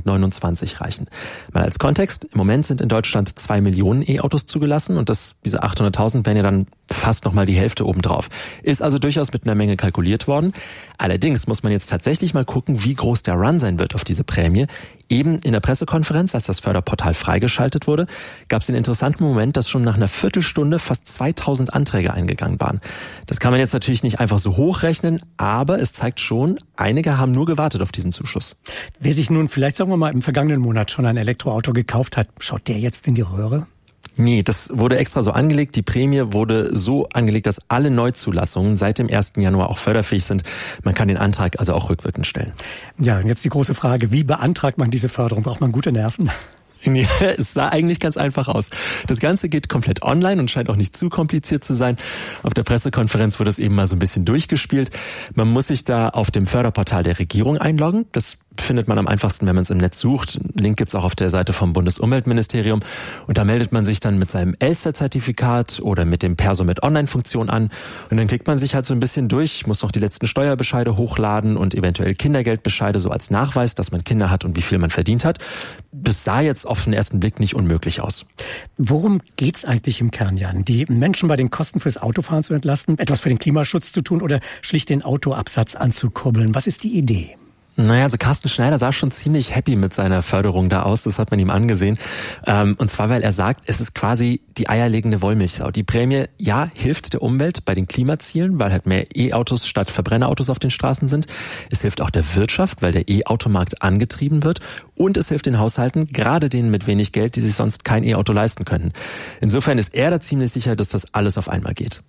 2029 reichen. Mal als Kontext, im Moment sind in Deutschland 2 Millionen E-Autos zugelassen und diese 800.000 wären ja dann fast nochmal die Hälfte obendrauf. Ist also durchaus mit einer Menge kalkuliert worden. Allerdings muss man jetzt tatsächlich mal gucken, wie groß der Run sein wird auf diese Prämie. Eben in der Pressekonferenz, als das Förderportal freigeschaltet wurde, gab es den interessanten Moment, dass schon nach einer Viertelstunde fast 2000 Anträge eingegangen waren. Das kann man jetzt natürlich nicht einfach so hochrechnen, aber es zeigt schon, einige haben nur gewartet auf diesen Zuschuss. Wer sich nun vielleicht, sagen wir mal, im vergangenen Monat schon ein Elektroauto gekauft hat, schaut der jetzt in die Röhre? Nee, das wurde extra so angelegt. Die Prämie wurde so angelegt, dass alle Neuzulassungen seit dem 1. Januar auch förderfähig sind. Man kann den Antrag also auch rückwirkend stellen. Ja, und jetzt die große Frage, wie beantragt man diese Förderung? Braucht man gute Nerven? Nee, es sah eigentlich ganz einfach aus. Das Ganze geht komplett online und scheint auch nicht zu kompliziert zu sein. Auf der Pressekonferenz wurde es eben mal so ein bisschen durchgespielt. Man muss sich da auf dem Förderportal der Regierung einloggen. Das findet man am einfachsten, wenn man es im Netz sucht. Link gibt's auch auf der Seite vom Bundesumweltministerium. Und da meldet man sich dann mit seinem Elster-Zertifikat oder mit dem Perso-mit-Online-Funktion an. Und dann klickt man sich halt so ein bisschen durch, muss noch die letzten Steuerbescheide hochladen und eventuell Kindergeldbescheide, so als Nachweis, dass man Kinder hat und wie viel man verdient hat. Das sah jetzt auf den ersten Blick nicht unmöglich aus. Worum geht's eigentlich im Kern, Jan? Die Menschen bei den Kosten fürs Autofahren zu entlasten, etwas für den Klimaschutz zu tun oder schlicht den Autoabsatz anzukurbeln? Was ist die Idee? Naja, also Carsten Schneider sah schon ziemlich happy mit seiner Förderung da aus, das hat man ihm angesehen. Und zwar, weil er sagt, es ist quasi die eierlegende Wollmilchsau. Die Prämie, ja, hilft der Umwelt bei den Klimazielen, weil halt mehr E-Autos statt Verbrennerautos auf den Straßen sind. Es hilft auch der Wirtschaft, weil der E-Automarkt angetrieben wird. Und es hilft den Haushalten, gerade denen mit wenig Geld, die sich sonst kein E-Auto leisten könnten. Insofern ist er da ziemlich sicher, dass das alles auf einmal geht.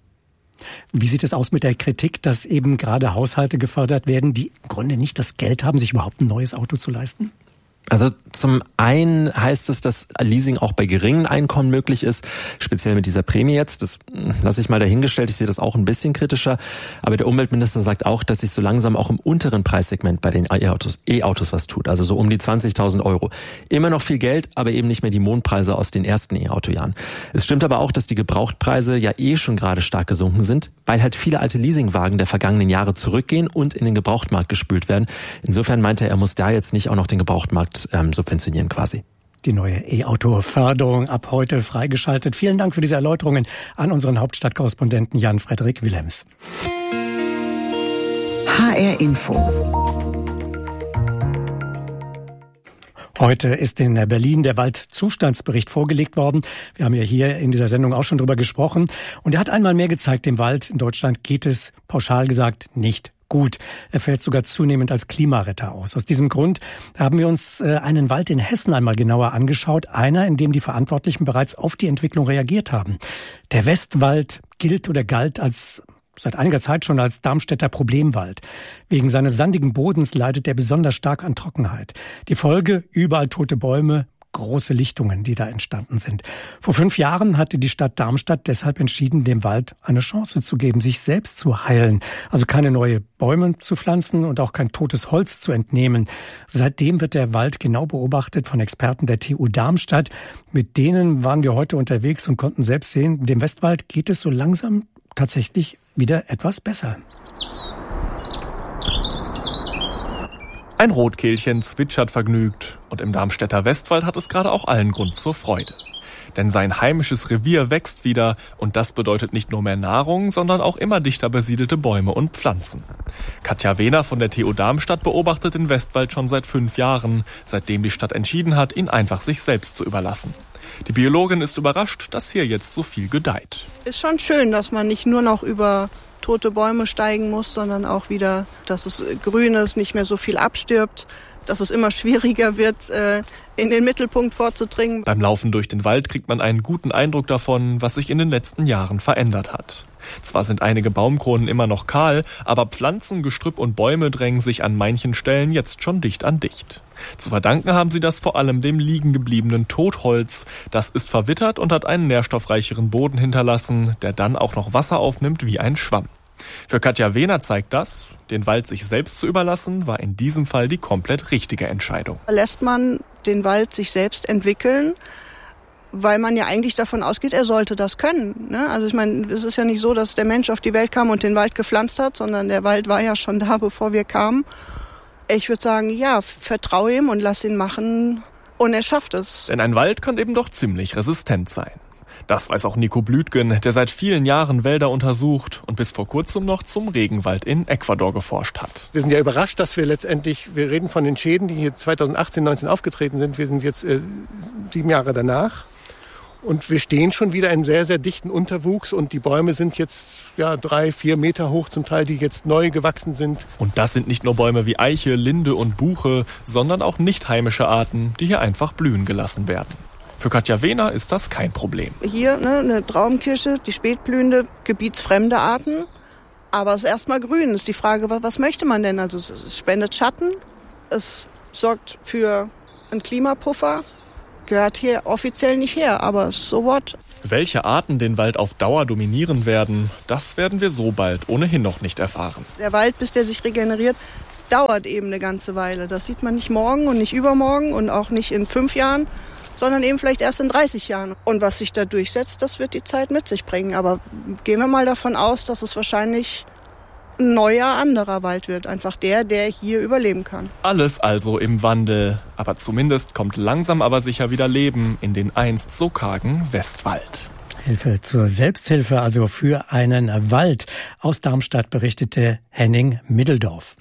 Wie sieht es aus mit der Kritik, dass eben gerade Haushalte gefördert werden, die im Grunde nicht das Geld haben, sich überhaupt ein neues Auto zu leisten? Also zum einen heißt es, dass Leasing auch bei geringen Einkommen möglich ist, speziell mit dieser Prämie jetzt. Das lasse ich mal dahingestellt, ich sehe das auch ein bisschen kritischer. Aber der Umweltminister sagt auch, dass sich so langsam auch im unteren Preissegment bei den E-Autos was tut. Also so um die 20.000 Euro. Immer noch viel Geld, aber eben nicht mehr die Mondpreise aus den ersten E-Auto-Jahren. Es stimmt aber auch, dass die Gebrauchtpreise ja schon gerade stark gesunken sind, weil halt viele alte Leasingwagen der vergangenen Jahre zurückgehen und in den Gebrauchtmarkt gespült werden. Insofern meinte er muss da jetzt nicht auch noch den Gebrauchtmarkt subventionieren quasi. Die neue E-Auto-Förderung ab heute freigeschaltet. Vielen Dank für diese Erläuterungen an unseren Hauptstadtkorrespondenten Jan-Frederik Willems. HR Info. Heute ist in Berlin der Waldzustandsbericht vorgelegt worden. Wir haben ja hier in dieser Sendung auch schon drüber gesprochen. Und er hat einmal mehr gezeigt, dem Wald in Deutschland geht es, pauschal gesagt, nicht gut. Er fällt sogar zunehmend als Klimaretter aus. Aus diesem Grund haben wir uns einen Wald in Hessen einmal genauer angeschaut. Einer, in dem die Verantwortlichen bereits auf die Entwicklung reagiert haben. Der Westwald galt seit einiger Zeit schon als Darmstädter Problemwald. Wegen seines sandigen Bodens leidet er besonders stark an Trockenheit. Die Folge: überall tote Bäume, große Lichtungen, die da entstanden sind. Vor 5 Jahren hatte die Stadt Darmstadt deshalb entschieden, dem Wald eine Chance zu geben, sich selbst zu heilen. Also keine neue Bäume zu pflanzen und auch kein totes Holz zu entnehmen. Seitdem wird der Wald genau beobachtet von Experten der TU Darmstadt. Mit denen waren wir heute unterwegs und konnten selbst sehen, dem Westwald geht es so langsam tatsächlich wieder etwas besser. Ein Rotkehlchen zwitschert vergnügt und im Darmstädter Westwald hat es gerade auch allen Grund zur Freude. Denn sein heimisches Revier wächst wieder und das bedeutet nicht nur mehr Nahrung, sondern auch immer dichter besiedelte Bäume und Pflanzen. Katja Wehner von der TU Darmstadt beobachtet den Westwald schon seit 5 Jahren, seitdem die Stadt entschieden hat, ihn einfach sich selbst zu überlassen. Die Biologin ist überrascht, dass hier jetzt so viel gedeiht. Ist schon schön, dass man nicht nur noch über tote Bäume steigen muss, sondern auch wieder, dass es grün ist, nicht mehr so viel abstirbt, dass es immer schwieriger wird, in den Mittelpunkt vorzudringen. Beim Laufen durch den Wald kriegt man einen guten Eindruck davon, was sich in den letzten Jahren verändert hat. Zwar sind einige Baumkronen immer noch kahl, aber Pflanzen, Gestrüpp und Bäume drängen sich an manchen Stellen jetzt schon dicht an dicht. Zu verdanken haben sie das vor allem dem liegen gebliebenen Totholz. Das ist verwittert und hat einen nährstoffreicheren Boden hinterlassen, der dann auch noch Wasser aufnimmt wie ein Schwamm. Für Katja Wehner zeigt das, den Wald sich selbst zu überlassen, war in diesem Fall die komplett richtige Entscheidung. Lässt man den Wald sich selbst entwickeln, weil man ja eigentlich davon ausgeht, er sollte das können. Ne? Also ich meine, es ist ja nicht so, dass der Mensch auf die Welt kam und den Wald gepflanzt hat, sondern der Wald war ja schon da, bevor wir kamen. Ich würde sagen, ja, vertraue ihm und lass ihn machen und er schafft es. Denn ein Wald kann eben doch ziemlich resistent sein. Das weiß auch Nico Blütgen, der seit vielen Jahren Wälder untersucht und bis vor kurzem noch zum Regenwald in Ecuador geforscht hat. Wir sind ja überrascht, dass wir reden von den Schäden, die hier 2018, 19 aufgetreten sind. Wir sind jetzt 7 Jahre danach. Und wir stehen schon wieder in sehr, sehr dichten Unterwuchs und die Bäume sind jetzt 3-4 Meter hoch zum Teil, die jetzt neu gewachsen sind. Und das sind nicht nur Bäume wie Eiche, Linde und Buche, sondern auch nicht heimische Arten, die hier einfach blühen gelassen werden. Für Katja Wehner ist das kein Problem. Hier eine Traumkirsche, die spätblühende, gebietsfremde Arten. Aber es ist erstmal grün. Ist die Frage, was möchte man denn? Also es spendet Schatten, es sorgt für einen Klimapuffer. Gehört hier offiziell nicht her, aber so what? Welche Arten den Wald auf Dauer dominieren werden, das werden wir so bald ohnehin noch nicht erfahren. Der Wald, bis der sich regeneriert, dauert eben eine ganze Weile. Das sieht man nicht morgen und nicht übermorgen und auch nicht in 5 Jahren, sondern eben vielleicht erst in 30 Jahren. Und was sich da durchsetzt, das wird die Zeit mit sich bringen. Aber gehen wir mal davon aus, dass es wahrscheinlich ein neuer, anderer Wald wird. Einfach der hier überleben kann. Alles also im Wandel. Aber zumindest kommt langsam aber sicher wieder Leben in den einst so kargen Westwald. Hilfe zur Selbsthilfe, also für einen Wald. Aus Darmstadt berichtete Henning Middeldorf.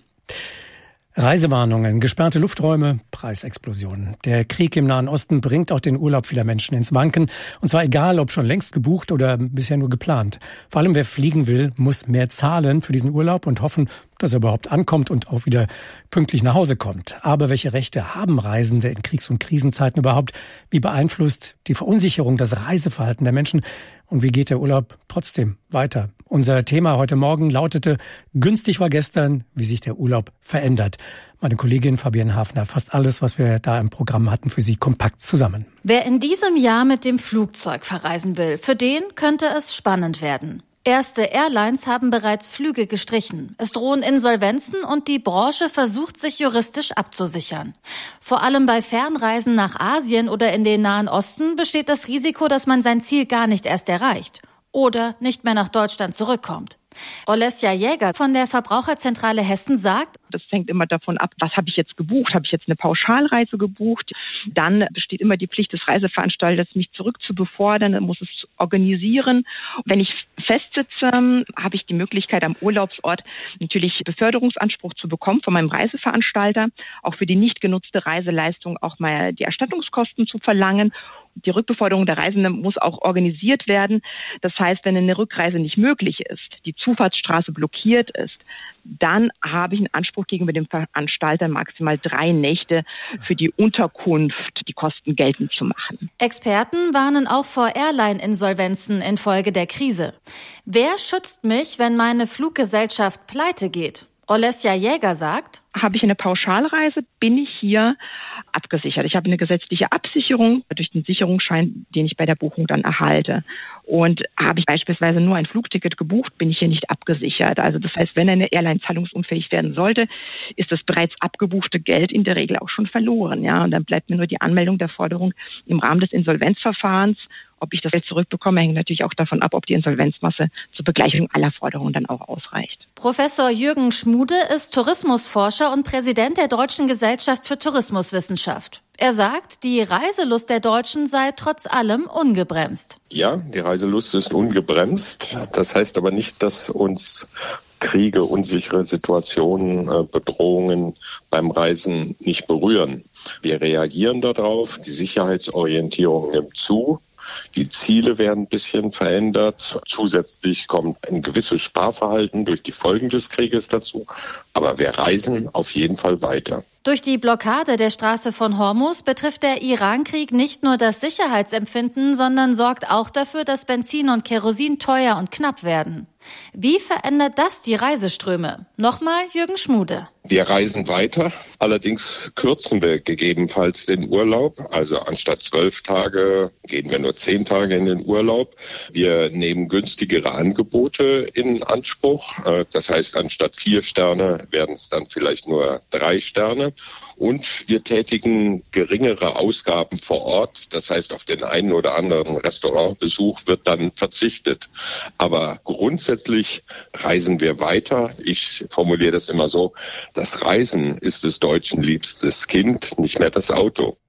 Reisewarnungen, gesperrte Lufträume, Preisexplosionen. Der Krieg im Nahen Osten bringt auch den Urlaub vieler Menschen ins Wanken. Und zwar egal, ob schon längst gebucht oder bisher nur geplant. Vor allem, wer fliegen will, muss mehr zahlen für diesen Urlaub und hoffen, dass er überhaupt ankommt und auch wieder pünktlich nach Hause kommt. Aber welche Rechte haben Reisende in Kriegs- und Krisenzeiten überhaupt? Wie beeinflusst die Verunsicherung das Reiseverhalten der Menschen? Und wie geht der Urlaub trotzdem weiter? Unser Thema heute Morgen lautete: Günstig war gestern, wie sich der Urlaub verändert. Meine Kollegin Fabienne Hafner fasst alles, was wir da im Programm hatten, für Sie kompakt zusammen. Wer in diesem Jahr mit dem Flugzeug verreisen will, für den könnte es spannend werden. Erste Airlines haben bereits Flüge gestrichen. Es drohen Insolvenzen und die Branche versucht, sich juristisch abzusichern. Vor allem bei Fernreisen nach Asien oder in den Nahen Osten besteht das Risiko, dass man sein Ziel gar nicht erst erreicht oder nicht mehr nach Deutschland zurückkommt. Olesja Jäger von der Verbraucherzentrale Hessen sagt: Das hängt immer davon ab, was habe ich jetzt gebucht? Habe ich jetzt eine Pauschalreise gebucht? Dann besteht immer die Pflicht des Reiseveranstalters, mich zurück zu befordern. Dann muss es organisieren. Wenn ich festsitze, habe ich die Möglichkeit, am Urlaubsort natürlich Beförderungsanspruch zu bekommen von meinem Reiseveranstalter, auch für die nicht genutzte Reiseleistung auch mal die Erstattungskosten zu verlangen. Die Rückbeförderung der Reisenden muss auch organisiert werden. Das heißt, wenn eine Rückreise nicht möglich ist, die Zufahrtsstraße blockiert ist, dann habe ich einen Anspruch gegenüber dem Veranstalter, maximal 3 Nächte für die Unterkunft, die Kosten geltend zu machen. Experten warnen auch vor Airline-Insolvenzen infolge der Krise. Wer schützt mich, wenn meine Fluggesellschaft pleite geht? Olesja Jäger sagt: Habe ich eine Pauschalreise, bin ich hier abgesichert. Ich habe eine gesetzliche Absicherung durch den Sicherungsschein, den ich bei der Buchung dann erhalte. Und habe ich beispielsweise nur ein Flugticket gebucht, bin ich hier nicht abgesichert. Also das heißt, wenn eine Airline zahlungsunfähig werden sollte, ist das bereits abgebuchte Geld in der Regel auch schon verloren. Ja, und dann bleibt mir nur die Anmeldung der Forderung im Rahmen des Insolvenzverfahrens. Ob ich das Geld zurückbekomme, hängt natürlich auch davon ab, ob die Insolvenzmasse zur Begleichung aller Forderungen dann auch ausreicht. Professor Jürgen Schmude ist Tourismusforscher und Präsident der Deutschen Gesellschaft für Tourismuswissenschaft. Er sagt, die Reiselust der Deutschen sei trotz allem ungebremst. Ja, die Reiselust ist ungebremst. Das heißt aber nicht, dass uns Kriege, unsichere Situationen, Bedrohungen beim Reisen nicht berühren. Wir reagieren darauf, die Sicherheitsorientierung nimmt zu. Die Ziele werden ein bisschen verändert. Zusätzlich kommt ein gewisses Sparverhalten durch die Folgen des Krieges dazu. Aber wir reisen auf jeden Fall weiter. Durch die Blockade der Straße von Hormuz betrifft der Iran-Krieg nicht nur das Sicherheitsempfinden, sondern sorgt auch dafür, dass Benzin und Kerosin teuer und knapp werden. Wie verändert das die Reiseströme? Nochmal Jürgen Schmude. Wir reisen weiter, allerdings kürzen wir gegebenenfalls den Urlaub. Also anstatt 12 Tage gehen wir nur 10 Tage in den Urlaub. Wir nehmen günstigere Angebote in Anspruch. Das heißt, anstatt 4 Sterne werden es dann vielleicht nur 3 Sterne. Und wir tätigen geringere Ausgaben vor Ort. Das heißt, auf den einen oder anderen Restaurantbesuch wird dann verzichtet. Aber grundsätzlich reisen wir weiter. Ich formuliere das immer so: Das Reisen ist des Deutschen liebstes Kind, nicht mehr das Auto.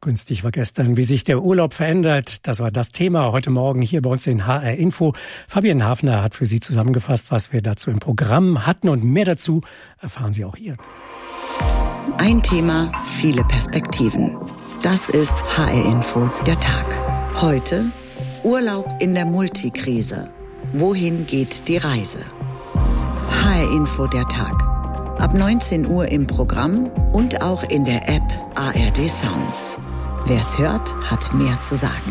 Günstig war gestern. Wie sich der Urlaub verändert, das war das Thema heute Morgen hier bei uns in HR Info. Fabian Hafner hat für Sie zusammengefasst, was wir dazu im Programm hatten, und mehr dazu erfahren Sie auch hier. Ein Thema, viele Perspektiven. Das ist HR Info, der Tag. Heute Urlaub in der Multikrise. Wohin geht die Reise? HR Info, der Tag. Ab 19 Uhr im Programm und auch in der App ARD Sounds. Wer's hört, hat mehr zu sagen.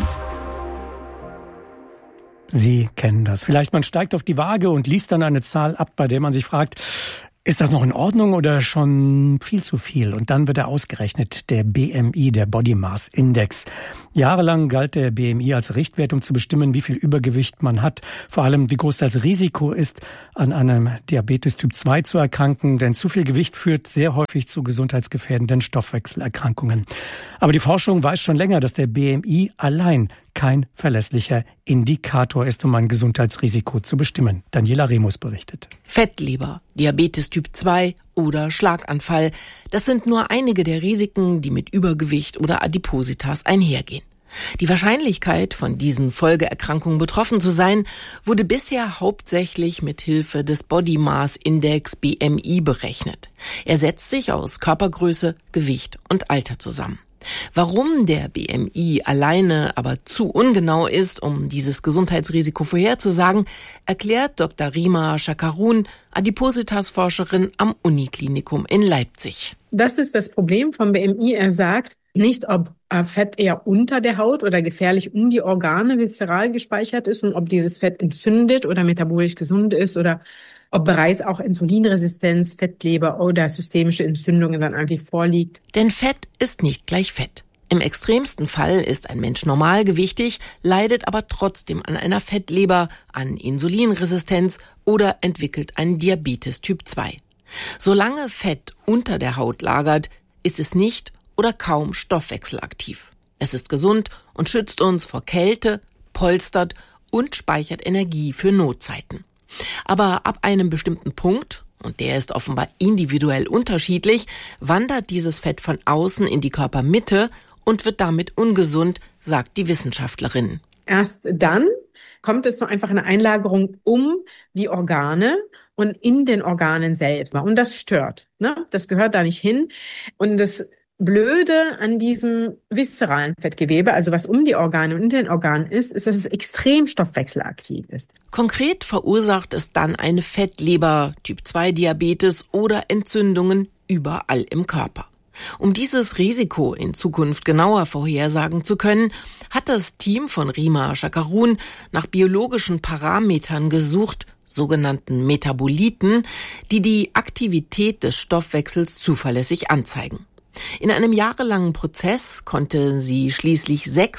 Sie kennen das. Vielleicht man steigt auf die Waage und liest dann eine Zahl ab, bei der man sich fragt, ist das noch in Ordnung oder schon viel zu viel? Und dann wird er ausgerechnet, der BMI, der Body Mass Index. Jahrelang galt der BMI als Richtwert, um zu bestimmen, wie viel Übergewicht man hat. Vor allem, wie groß das Risiko ist, an einem Diabetes Typ 2 zu erkranken. Denn zu viel Gewicht führt sehr häufig zu gesundheitsgefährdenden Stoffwechselerkrankungen. Aber die Forschung weiß schon länger, dass der BMI allein kein verlässlicher Indikator ist, um ein Gesundheitsrisiko zu bestimmen. Daniela Remus berichtet. Fettleber, Diabetes Typ 2 oder Schlaganfall, das sind nur einige der Risiken, die mit Übergewicht oder Adipositas einhergehen. Die Wahrscheinlichkeit, von diesen Folgeerkrankungen betroffen zu sein, wurde bisher hauptsächlich mit Hilfe des Body Mass Index BMI berechnet. Er setzt sich aus Körpergröße, Gewicht und Alter zusammen. Warum der BMI alleine aber zu ungenau ist, um dieses Gesundheitsrisiko vorherzusagen, erklärt Dr. Rima Shakarun, Adipositas-Forscherin am Uniklinikum in Leipzig. Das ist das Problem vom BMI. Er sagt nicht, ob Fett eher unter der Haut oder gefährlich um die Organe viszeral gespeichert ist und ob dieses Fett entzündet oder metabolisch gesund ist oder ob bereits auch Insulinresistenz, Fettleber oder systemische Entzündungen dann eigentlich vorliegt. Denn Fett ist nicht gleich Fett. Im extremsten Fall ist ein Mensch normalgewichtig, leidet aber trotzdem an einer Fettleber, an Insulinresistenz oder entwickelt einen Diabetes Typ 2. Solange Fett unter der Haut lagert, ist es nicht oder kaum stoffwechselaktiv. Es ist gesund und schützt uns vor Kälte, polstert und speichert Energie für Notzeiten. Aber ab einem bestimmten Punkt, und der ist offenbar individuell unterschiedlich, wandert dieses Fett von außen in die Körpermitte und wird damit ungesund, sagt die Wissenschaftlerin. Erst dann kommt es zu einfach eine Einlagerung um die Organe und in den Organen selbst. Und das stört, ne? Das gehört da nicht hin. Und das Blöde an diesem viszeralen Fettgewebe, also was um die Organe und in den Organen ist, dass es extrem stoffwechselaktiv ist. Konkret verursacht es dann eine Fettleber, Typ-2-Diabetes oder Entzündungen überall im Körper. Um dieses Risiko in Zukunft genauer vorhersagen zu können, hat das Team von Rima Shakarun nach biologischen Parametern gesucht, sogenannten Metaboliten, die die Aktivität des Stoffwechsels zuverlässig anzeigen. In einem jahrelangen Prozess konnte sie schließlich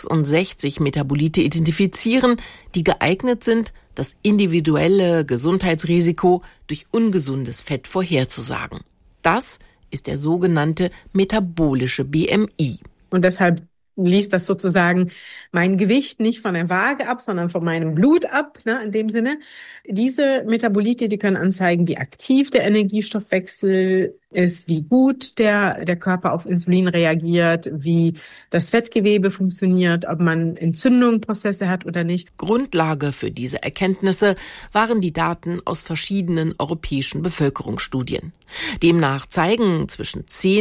66 Metabolite identifizieren, die geeignet sind, das individuelle Gesundheitsrisiko durch ungesundes Fett vorherzusagen. Das ist der sogenannte metabolische BMI. Und deshalb liest das sozusagen mein Gewicht nicht von der Waage ab, sondern von meinem Blut ab, ne, in dem Sinne. Diese Metabolite, die können anzeigen, wie aktiv der Energiestoffwechsel ist, wie gut der Körper auf Insulin reagiert, wie das Fettgewebe funktioniert, ob man Entzündungsprozesse hat oder nicht. Grundlage für diese Erkenntnisse waren die Daten aus verschiedenen europäischen Bevölkerungsstudien. Demnach zeigen zwischen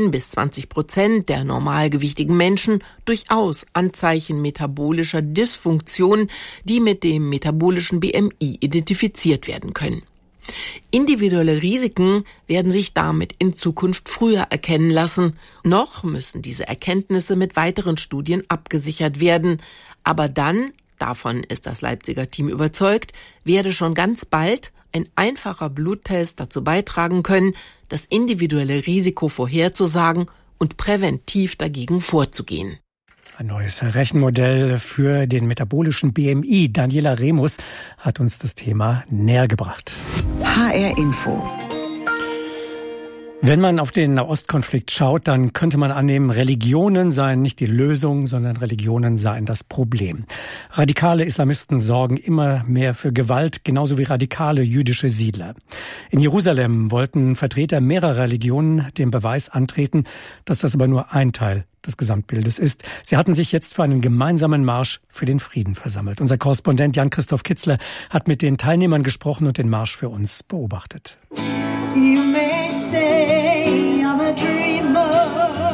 10-20% der normalgewichtigen Menschen durchaus Anzeichen metabolischer Dysfunktion, die mit dem metabolischen BMI identifiziert werden können. Individuelle Risiken werden sich damit in Zukunft früher erkennen lassen. Noch müssen diese Erkenntnisse mit weiteren Studien abgesichert werden. Aber dann, davon ist das Leipziger Team überzeugt, werde schon ganz bald ein einfacher Bluttest dazu beitragen können, das individuelle Risiko vorherzusagen und präventiv dagegen vorzugehen. Ein neues Rechenmodell für den metabolischen BMI. Daniela Remus hat uns das Thema näher gebracht. HR Info. Wenn man auf den Nahostkonflikt schaut, dann könnte man annehmen, Religionen seien nicht die Lösung, sondern Religionen seien das Problem. Radikale Islamisten sorgen immer mehr für Gewalt, genauso wie radikale jüdische Siedler. In Jerusalem wollten Vertreter mehrerer Religionen den Beweis antreten, dass das aber nur ein Teil des Gesamtbildes ist. Sie hatten sich jetzt für einen gemeinsamen Marsch für den Frieden versammelt. Unser Korrespondent Jan-Christoph Kitzler hat mit den Teilnehmern gesprochen und den Marsch für uns beobachtet. You may say I'm a dreamer.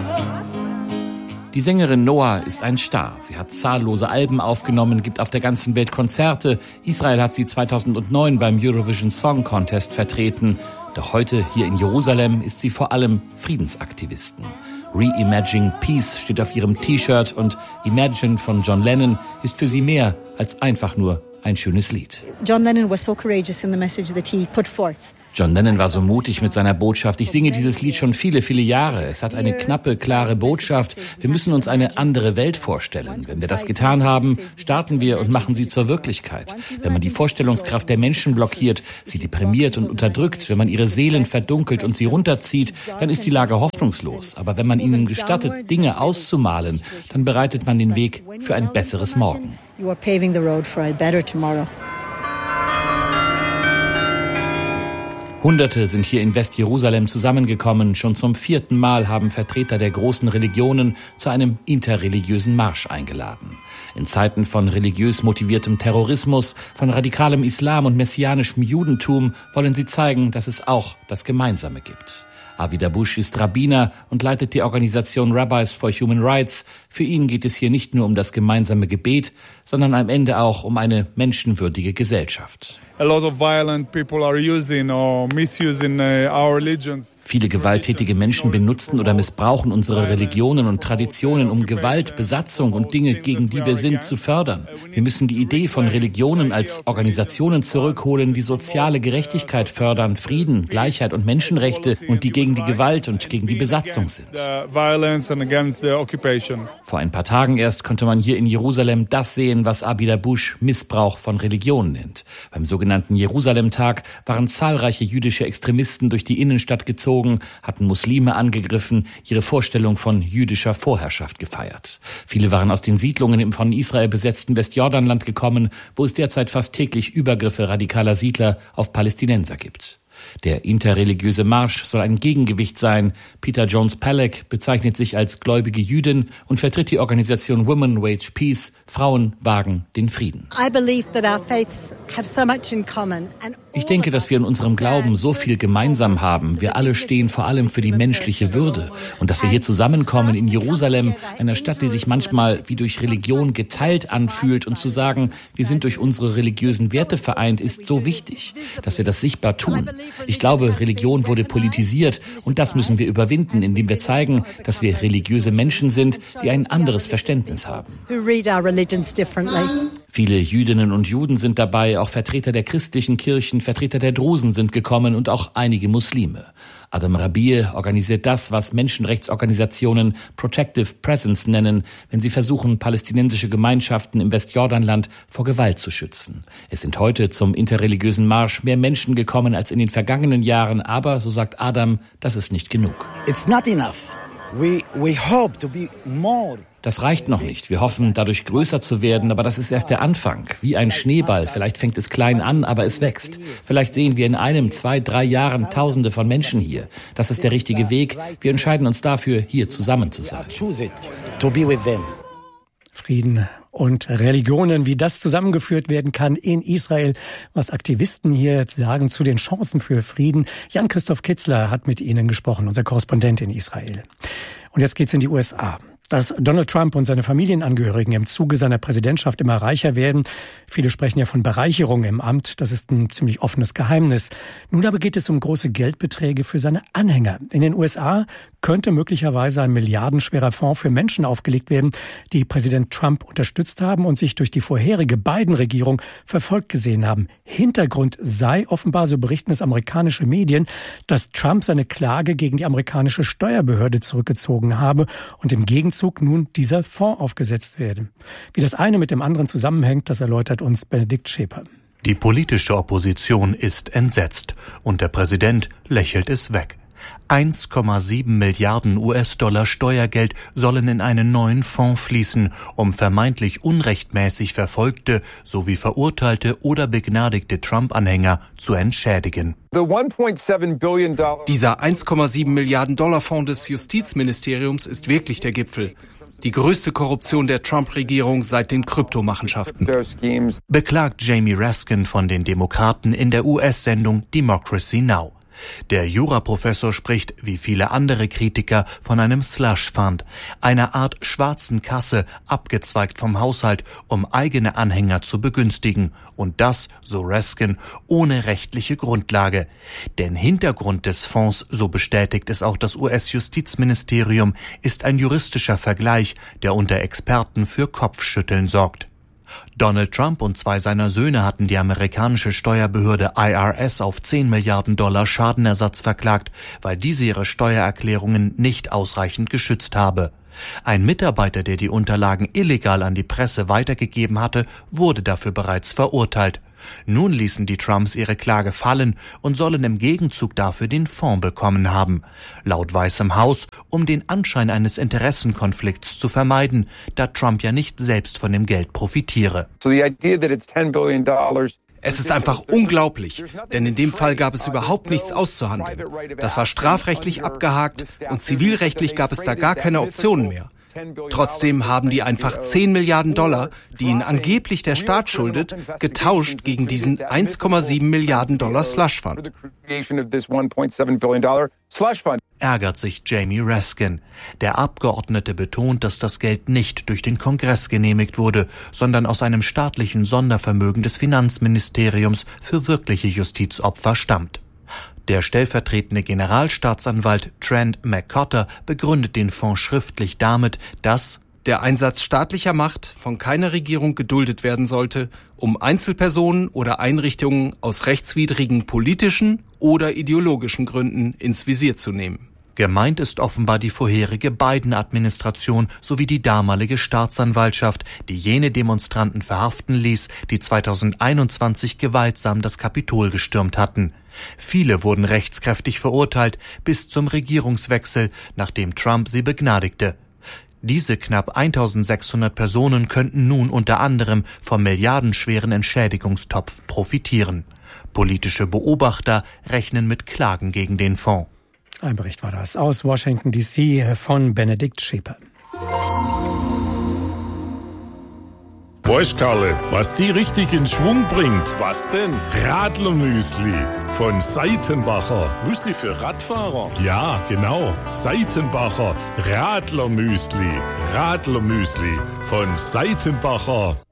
Die Sängerin Noah ist ein Star. Sie hat zahllose Alben aufgenommen, gibt auf der ganzen Welt Konzerte. Israel hat sie 2009 beim Eurovision Song Contest vertreten. Doch heute hier in Jerusalem ist sie vor allem Friedensaktivisten. Reimagine Peace steht auf ihrem T-Shirt und Imagine von John Lennon ist für sie mehr als einfach nur ein schönes Lied. John Lennon was so courageous in the message that he put forth. John Lennon war so mutig mit seiner Botschaft. Ich singe dieses Lied schon viele, viele Jahre. Es hat eine knappe, klare Botschaft. Wir müssen uns eine andere Welt vorstellen. Wenn wir das getan haben, starten wir und machen sie zur Wirklichkeit. Wenn man die Vorstellungskraft der Menschen blockiert, sie deprimiert und unterdrückt, wenn man ihre Seelen verdunkelt und sie runterzieht, dann ist die Lage hoffnungslos. Aber wenn man ihnen gestattet, Dinge auszumalen, dann bereitet man den Weg für ein besseres Morgen. You are paving the road for a better tomorrow. Hunderte sind hier in Westjerusalem zusammengekommen. Schon zum 4. Mal haben Vertreter der großen Religionen zu einem interreligiösen Marsch eingeladen. In Zeiten von religiös motiviertem Terrorismus, von radikalem Islam und messianischem Judentum wollen sie zeigen, dass es auch das Gemeinsame gibt. Avi Dabush ist Rabbiner und leitet die Organisation Rabbis for Human Rights. Für ihn geht es hier nicht nur um das gemeinsame Gebet, sondern am Ende auch um eine menschenwürdige Gesellschaft. Viele gewalttätige Menschen benutzen oder missbrauchen unsere Religionen und Traditionen, um Gewalt, Besatzung und Dinge, gegen die wir sind, zu fördern. Wir müssen die Idee von Religionen als Organisationen zurückholen, die soziale Gerechtigkeit fördern, Frieden, Gleichheit und Menschenrechte und die gegen die Gewalt und gegen die Besatzung sind. Vor ein paar Tagen erst konnte man hier in Jerusalem das sehen, was Avi Dabush Missbrauch von Religion nennt. Beim sogenannten Jerusalem-Tag waren zahlreiche jüdische Extremisten durch die Innenstadt gezogen, hatten Muslime angegriffen, ihre Vorstellung von jüdischer Vorherrschaft gefeiert. Viele waren aus den Siedlungen im von Israel besetzten Westjordanland gekommen, wo es derzeit fast täglich Übergriffe radikaler Siedler auf Palästinenser gibt. Der interreligiöse Marsch soll ein Gegengewicht sein. Peter Jones-Pallek bezeichnet sich als gläubige Jüdin und vertritt die Organisation Women Wage Peace. Frauen wagen den Frieden. Ich denke, dass wir in unserem Glauben so viel gemeinsam haben. Wir alle stehen vor allem für die menschliche Würde. Und dass wir hier zusammenkommen in Jerusalem, einer Stadt, die sich manchmal wie durch Religion geteilt anfühlt, und zu sagen, wir sind durch unsere religiösen Werte vereint, ist so wichtig, dass wir das sichtbar tun. Ich glaube, Religion wurde politisiert und das müssen wir überwinden, indem wir zeigen, dass wir religiöse Menschen sind, die ein anderes Verständnis haben. Viele Jüdinnen und Juden sind dabei, auch Vertreter der christlichen Kirchen, Vertreter der Drusen sind gekommen und auch einige Muslime. Adam Rabir organisiert das, was Menschenrechtsorganisationen Protective Presence nennen, wenn sie versuchen, palästinensische Gemeinschaften im Westjordanland vor Gewalt zu schützen. Es sind heute zum interreligiösen Marsch mehr Menschen gekommen als in den vergangenen Jahren, aber, so sagt Adam, das ist nicht genug. It's not enough. We hope to be more. Das reicht noch nicht. Wir hoffen, dadurch größer zu werden, aber das ist erst der Anfang. Wie ein Schneeball. Vielleicht fängt es klein an, aber es wächst. Vielleicht sehen wir in 1, 2, 3 Jahren Tausende von Menschen hier. Das ist der richtige Weg. Wir entscheiden uns dafür, hier zusammen zu sein. Frieden und Religionen, wie das zusammengeführt werden kann in Israel, was Aktivisten hier sagen zu den Chancen für Frieden. Jan-Christoph Kitzler hat mit Ihnen gesprochen, unser Korrespondent in Israel. Und jetzt geht's in die USA. Dass Donald Trump und seine Familienangehörigen im Zuge seiner Präsidentschaft immer reicher werden. Viele sprechen ja von Bereicherung im Amt. Das ist ein ziemlich offenes Geheimnis. Nun aber geht es um große Geldbeträge für seine Anhänger. In den USA könnte möglicherweise ein milliardenschwerer Fonds für Menschen aufgelegt werden, die Präsident Trump unterstützt haben und sich durch die vorherige Biden-Regierung verfolgt gesehen haben. Hintergrund sei offenbar, so berichten es amerikanische Medien, dass Trump seine Klage gegen die amerikanische Steuerbehörde zurückgezogen habe und im Gegenzug nun dieser Fonds aufgesetzt werde. Wie das eine mit dem anderen zusammenhängt, das erläutert uns Benedikt Schäper. Die politische Opposition ist entsetzt und der Präsident lächelt es weg. 1,7 Milliarden US-Dollar Steuergeld sollen in einen neuen Fonds fließen, um vermeintlich unrechtmäßig verfolgte sowie verurteilte oder begnadigte Trump-Anhänger zu entschädigen. Dieser 1,7 Milliarden Dollar Fonds des Justizministeriums ist wirklich der Gipfel. Die größte Korruption der Trump-Regierung seit den Kryptomachenschaften. Beklagt Jamie Raskin von den Demokraten in der US-Sendung Democracy Now! Der Juraprofessor spricht, wie viele andere Kritiker, von einem Slush Fund, einer Art schwarzen Kasse, abgezweigt vom Haushalt, um eigene Anhänger zu begünstigen. Und das, so Raskin, ohne rechtliche Grundlage. Denn Hintergrund des Fonds, so bestätigt es auch das US-Justizministerium, ist ein juristischer Vergleich, der unter Experten für Kopfschütteln sorgt. Donald Trump und 2 seiner Söhne hatten die amerikanische Steuerbehörde IRS auf 10 Milliarden Dollar Schadenersatz verklagt, weil diese ihre Steuererklärungen nicht ausreichend geschützt habe. Ein Mitarbeiter, der die Unterlagen illegal an die Presse weitergegeben hatte, wurde dafür bereits verurteilt. Nun ließen die Trumps ihre Klage fallen und sollen im Gegenzug dafür den Fonds bekommen haben. Laut Weißem Haus, um den Anschein eines Interessenkonflikts zu vermeiden, da Trump ja nicht selbst von dem Geld profitiere. Es ist einfach unglaublich, denn in dem Fall gab es überhaupt nichts auszuhandeln. Das war strafrechtlich abgehakt und zivilrechtlich gab es da gar keine Optionen mehr. Trotzdem haben die einfach 10 Milliarden Dollar, die ihnen angeblich der Staat schuldet, getauscht gegen diesen 1,7 Milliarden Dollar Slush Fund. Ärgert sich Jamie Raskin. Der Abgeordnete betont, dass das Geld nicht durch den Kongress genehmigt wurde, sondern aus einem staatlichen Sondervermögen des Finanzministeriums für wirkliche Justizopfer stammt. Der stellvertretende Generalstaatsanwalt Trent McCotter begründet den Fonds schriftlich damit, dass der Einsatz staatlicher Macht von keiner Regierung geduldet werden sollte, um Einzelpersonen oder Einrichtungen aus rechtswidrigen politischen oder ideologischen Gründen ins Visier zu nehmen. Gemeint ist offenbar die vorherige Biden-Administration sowie die damalige Staatsanwaltschaft, die jene Demonstranten verhaften ließ, die 2021 gewaltsam das Kapitol gestürmt hatten. Viele wurden rechtskräftig verurteilt, bis zum Regierungswechsel, nachdem Trump sie begnadigte. Diese knapp 1600 Personen könnten nun unter anderem vom milliardenschweren Entschädigungstopf profitieren. Politische Beobachter rechnen mit Klagen gegen den Fonds. Ein Bericht war das aus Washington D.C. von Benedikt Schäper. Weißt Karle, was die richtig in Schwung bringt? Was denn? Radlermüsli von Seitenbacher. Müsli für Radfahrer? Ja, genau. Seitenbacher Radlermüsli. Radlermüsli von Seitenbacher.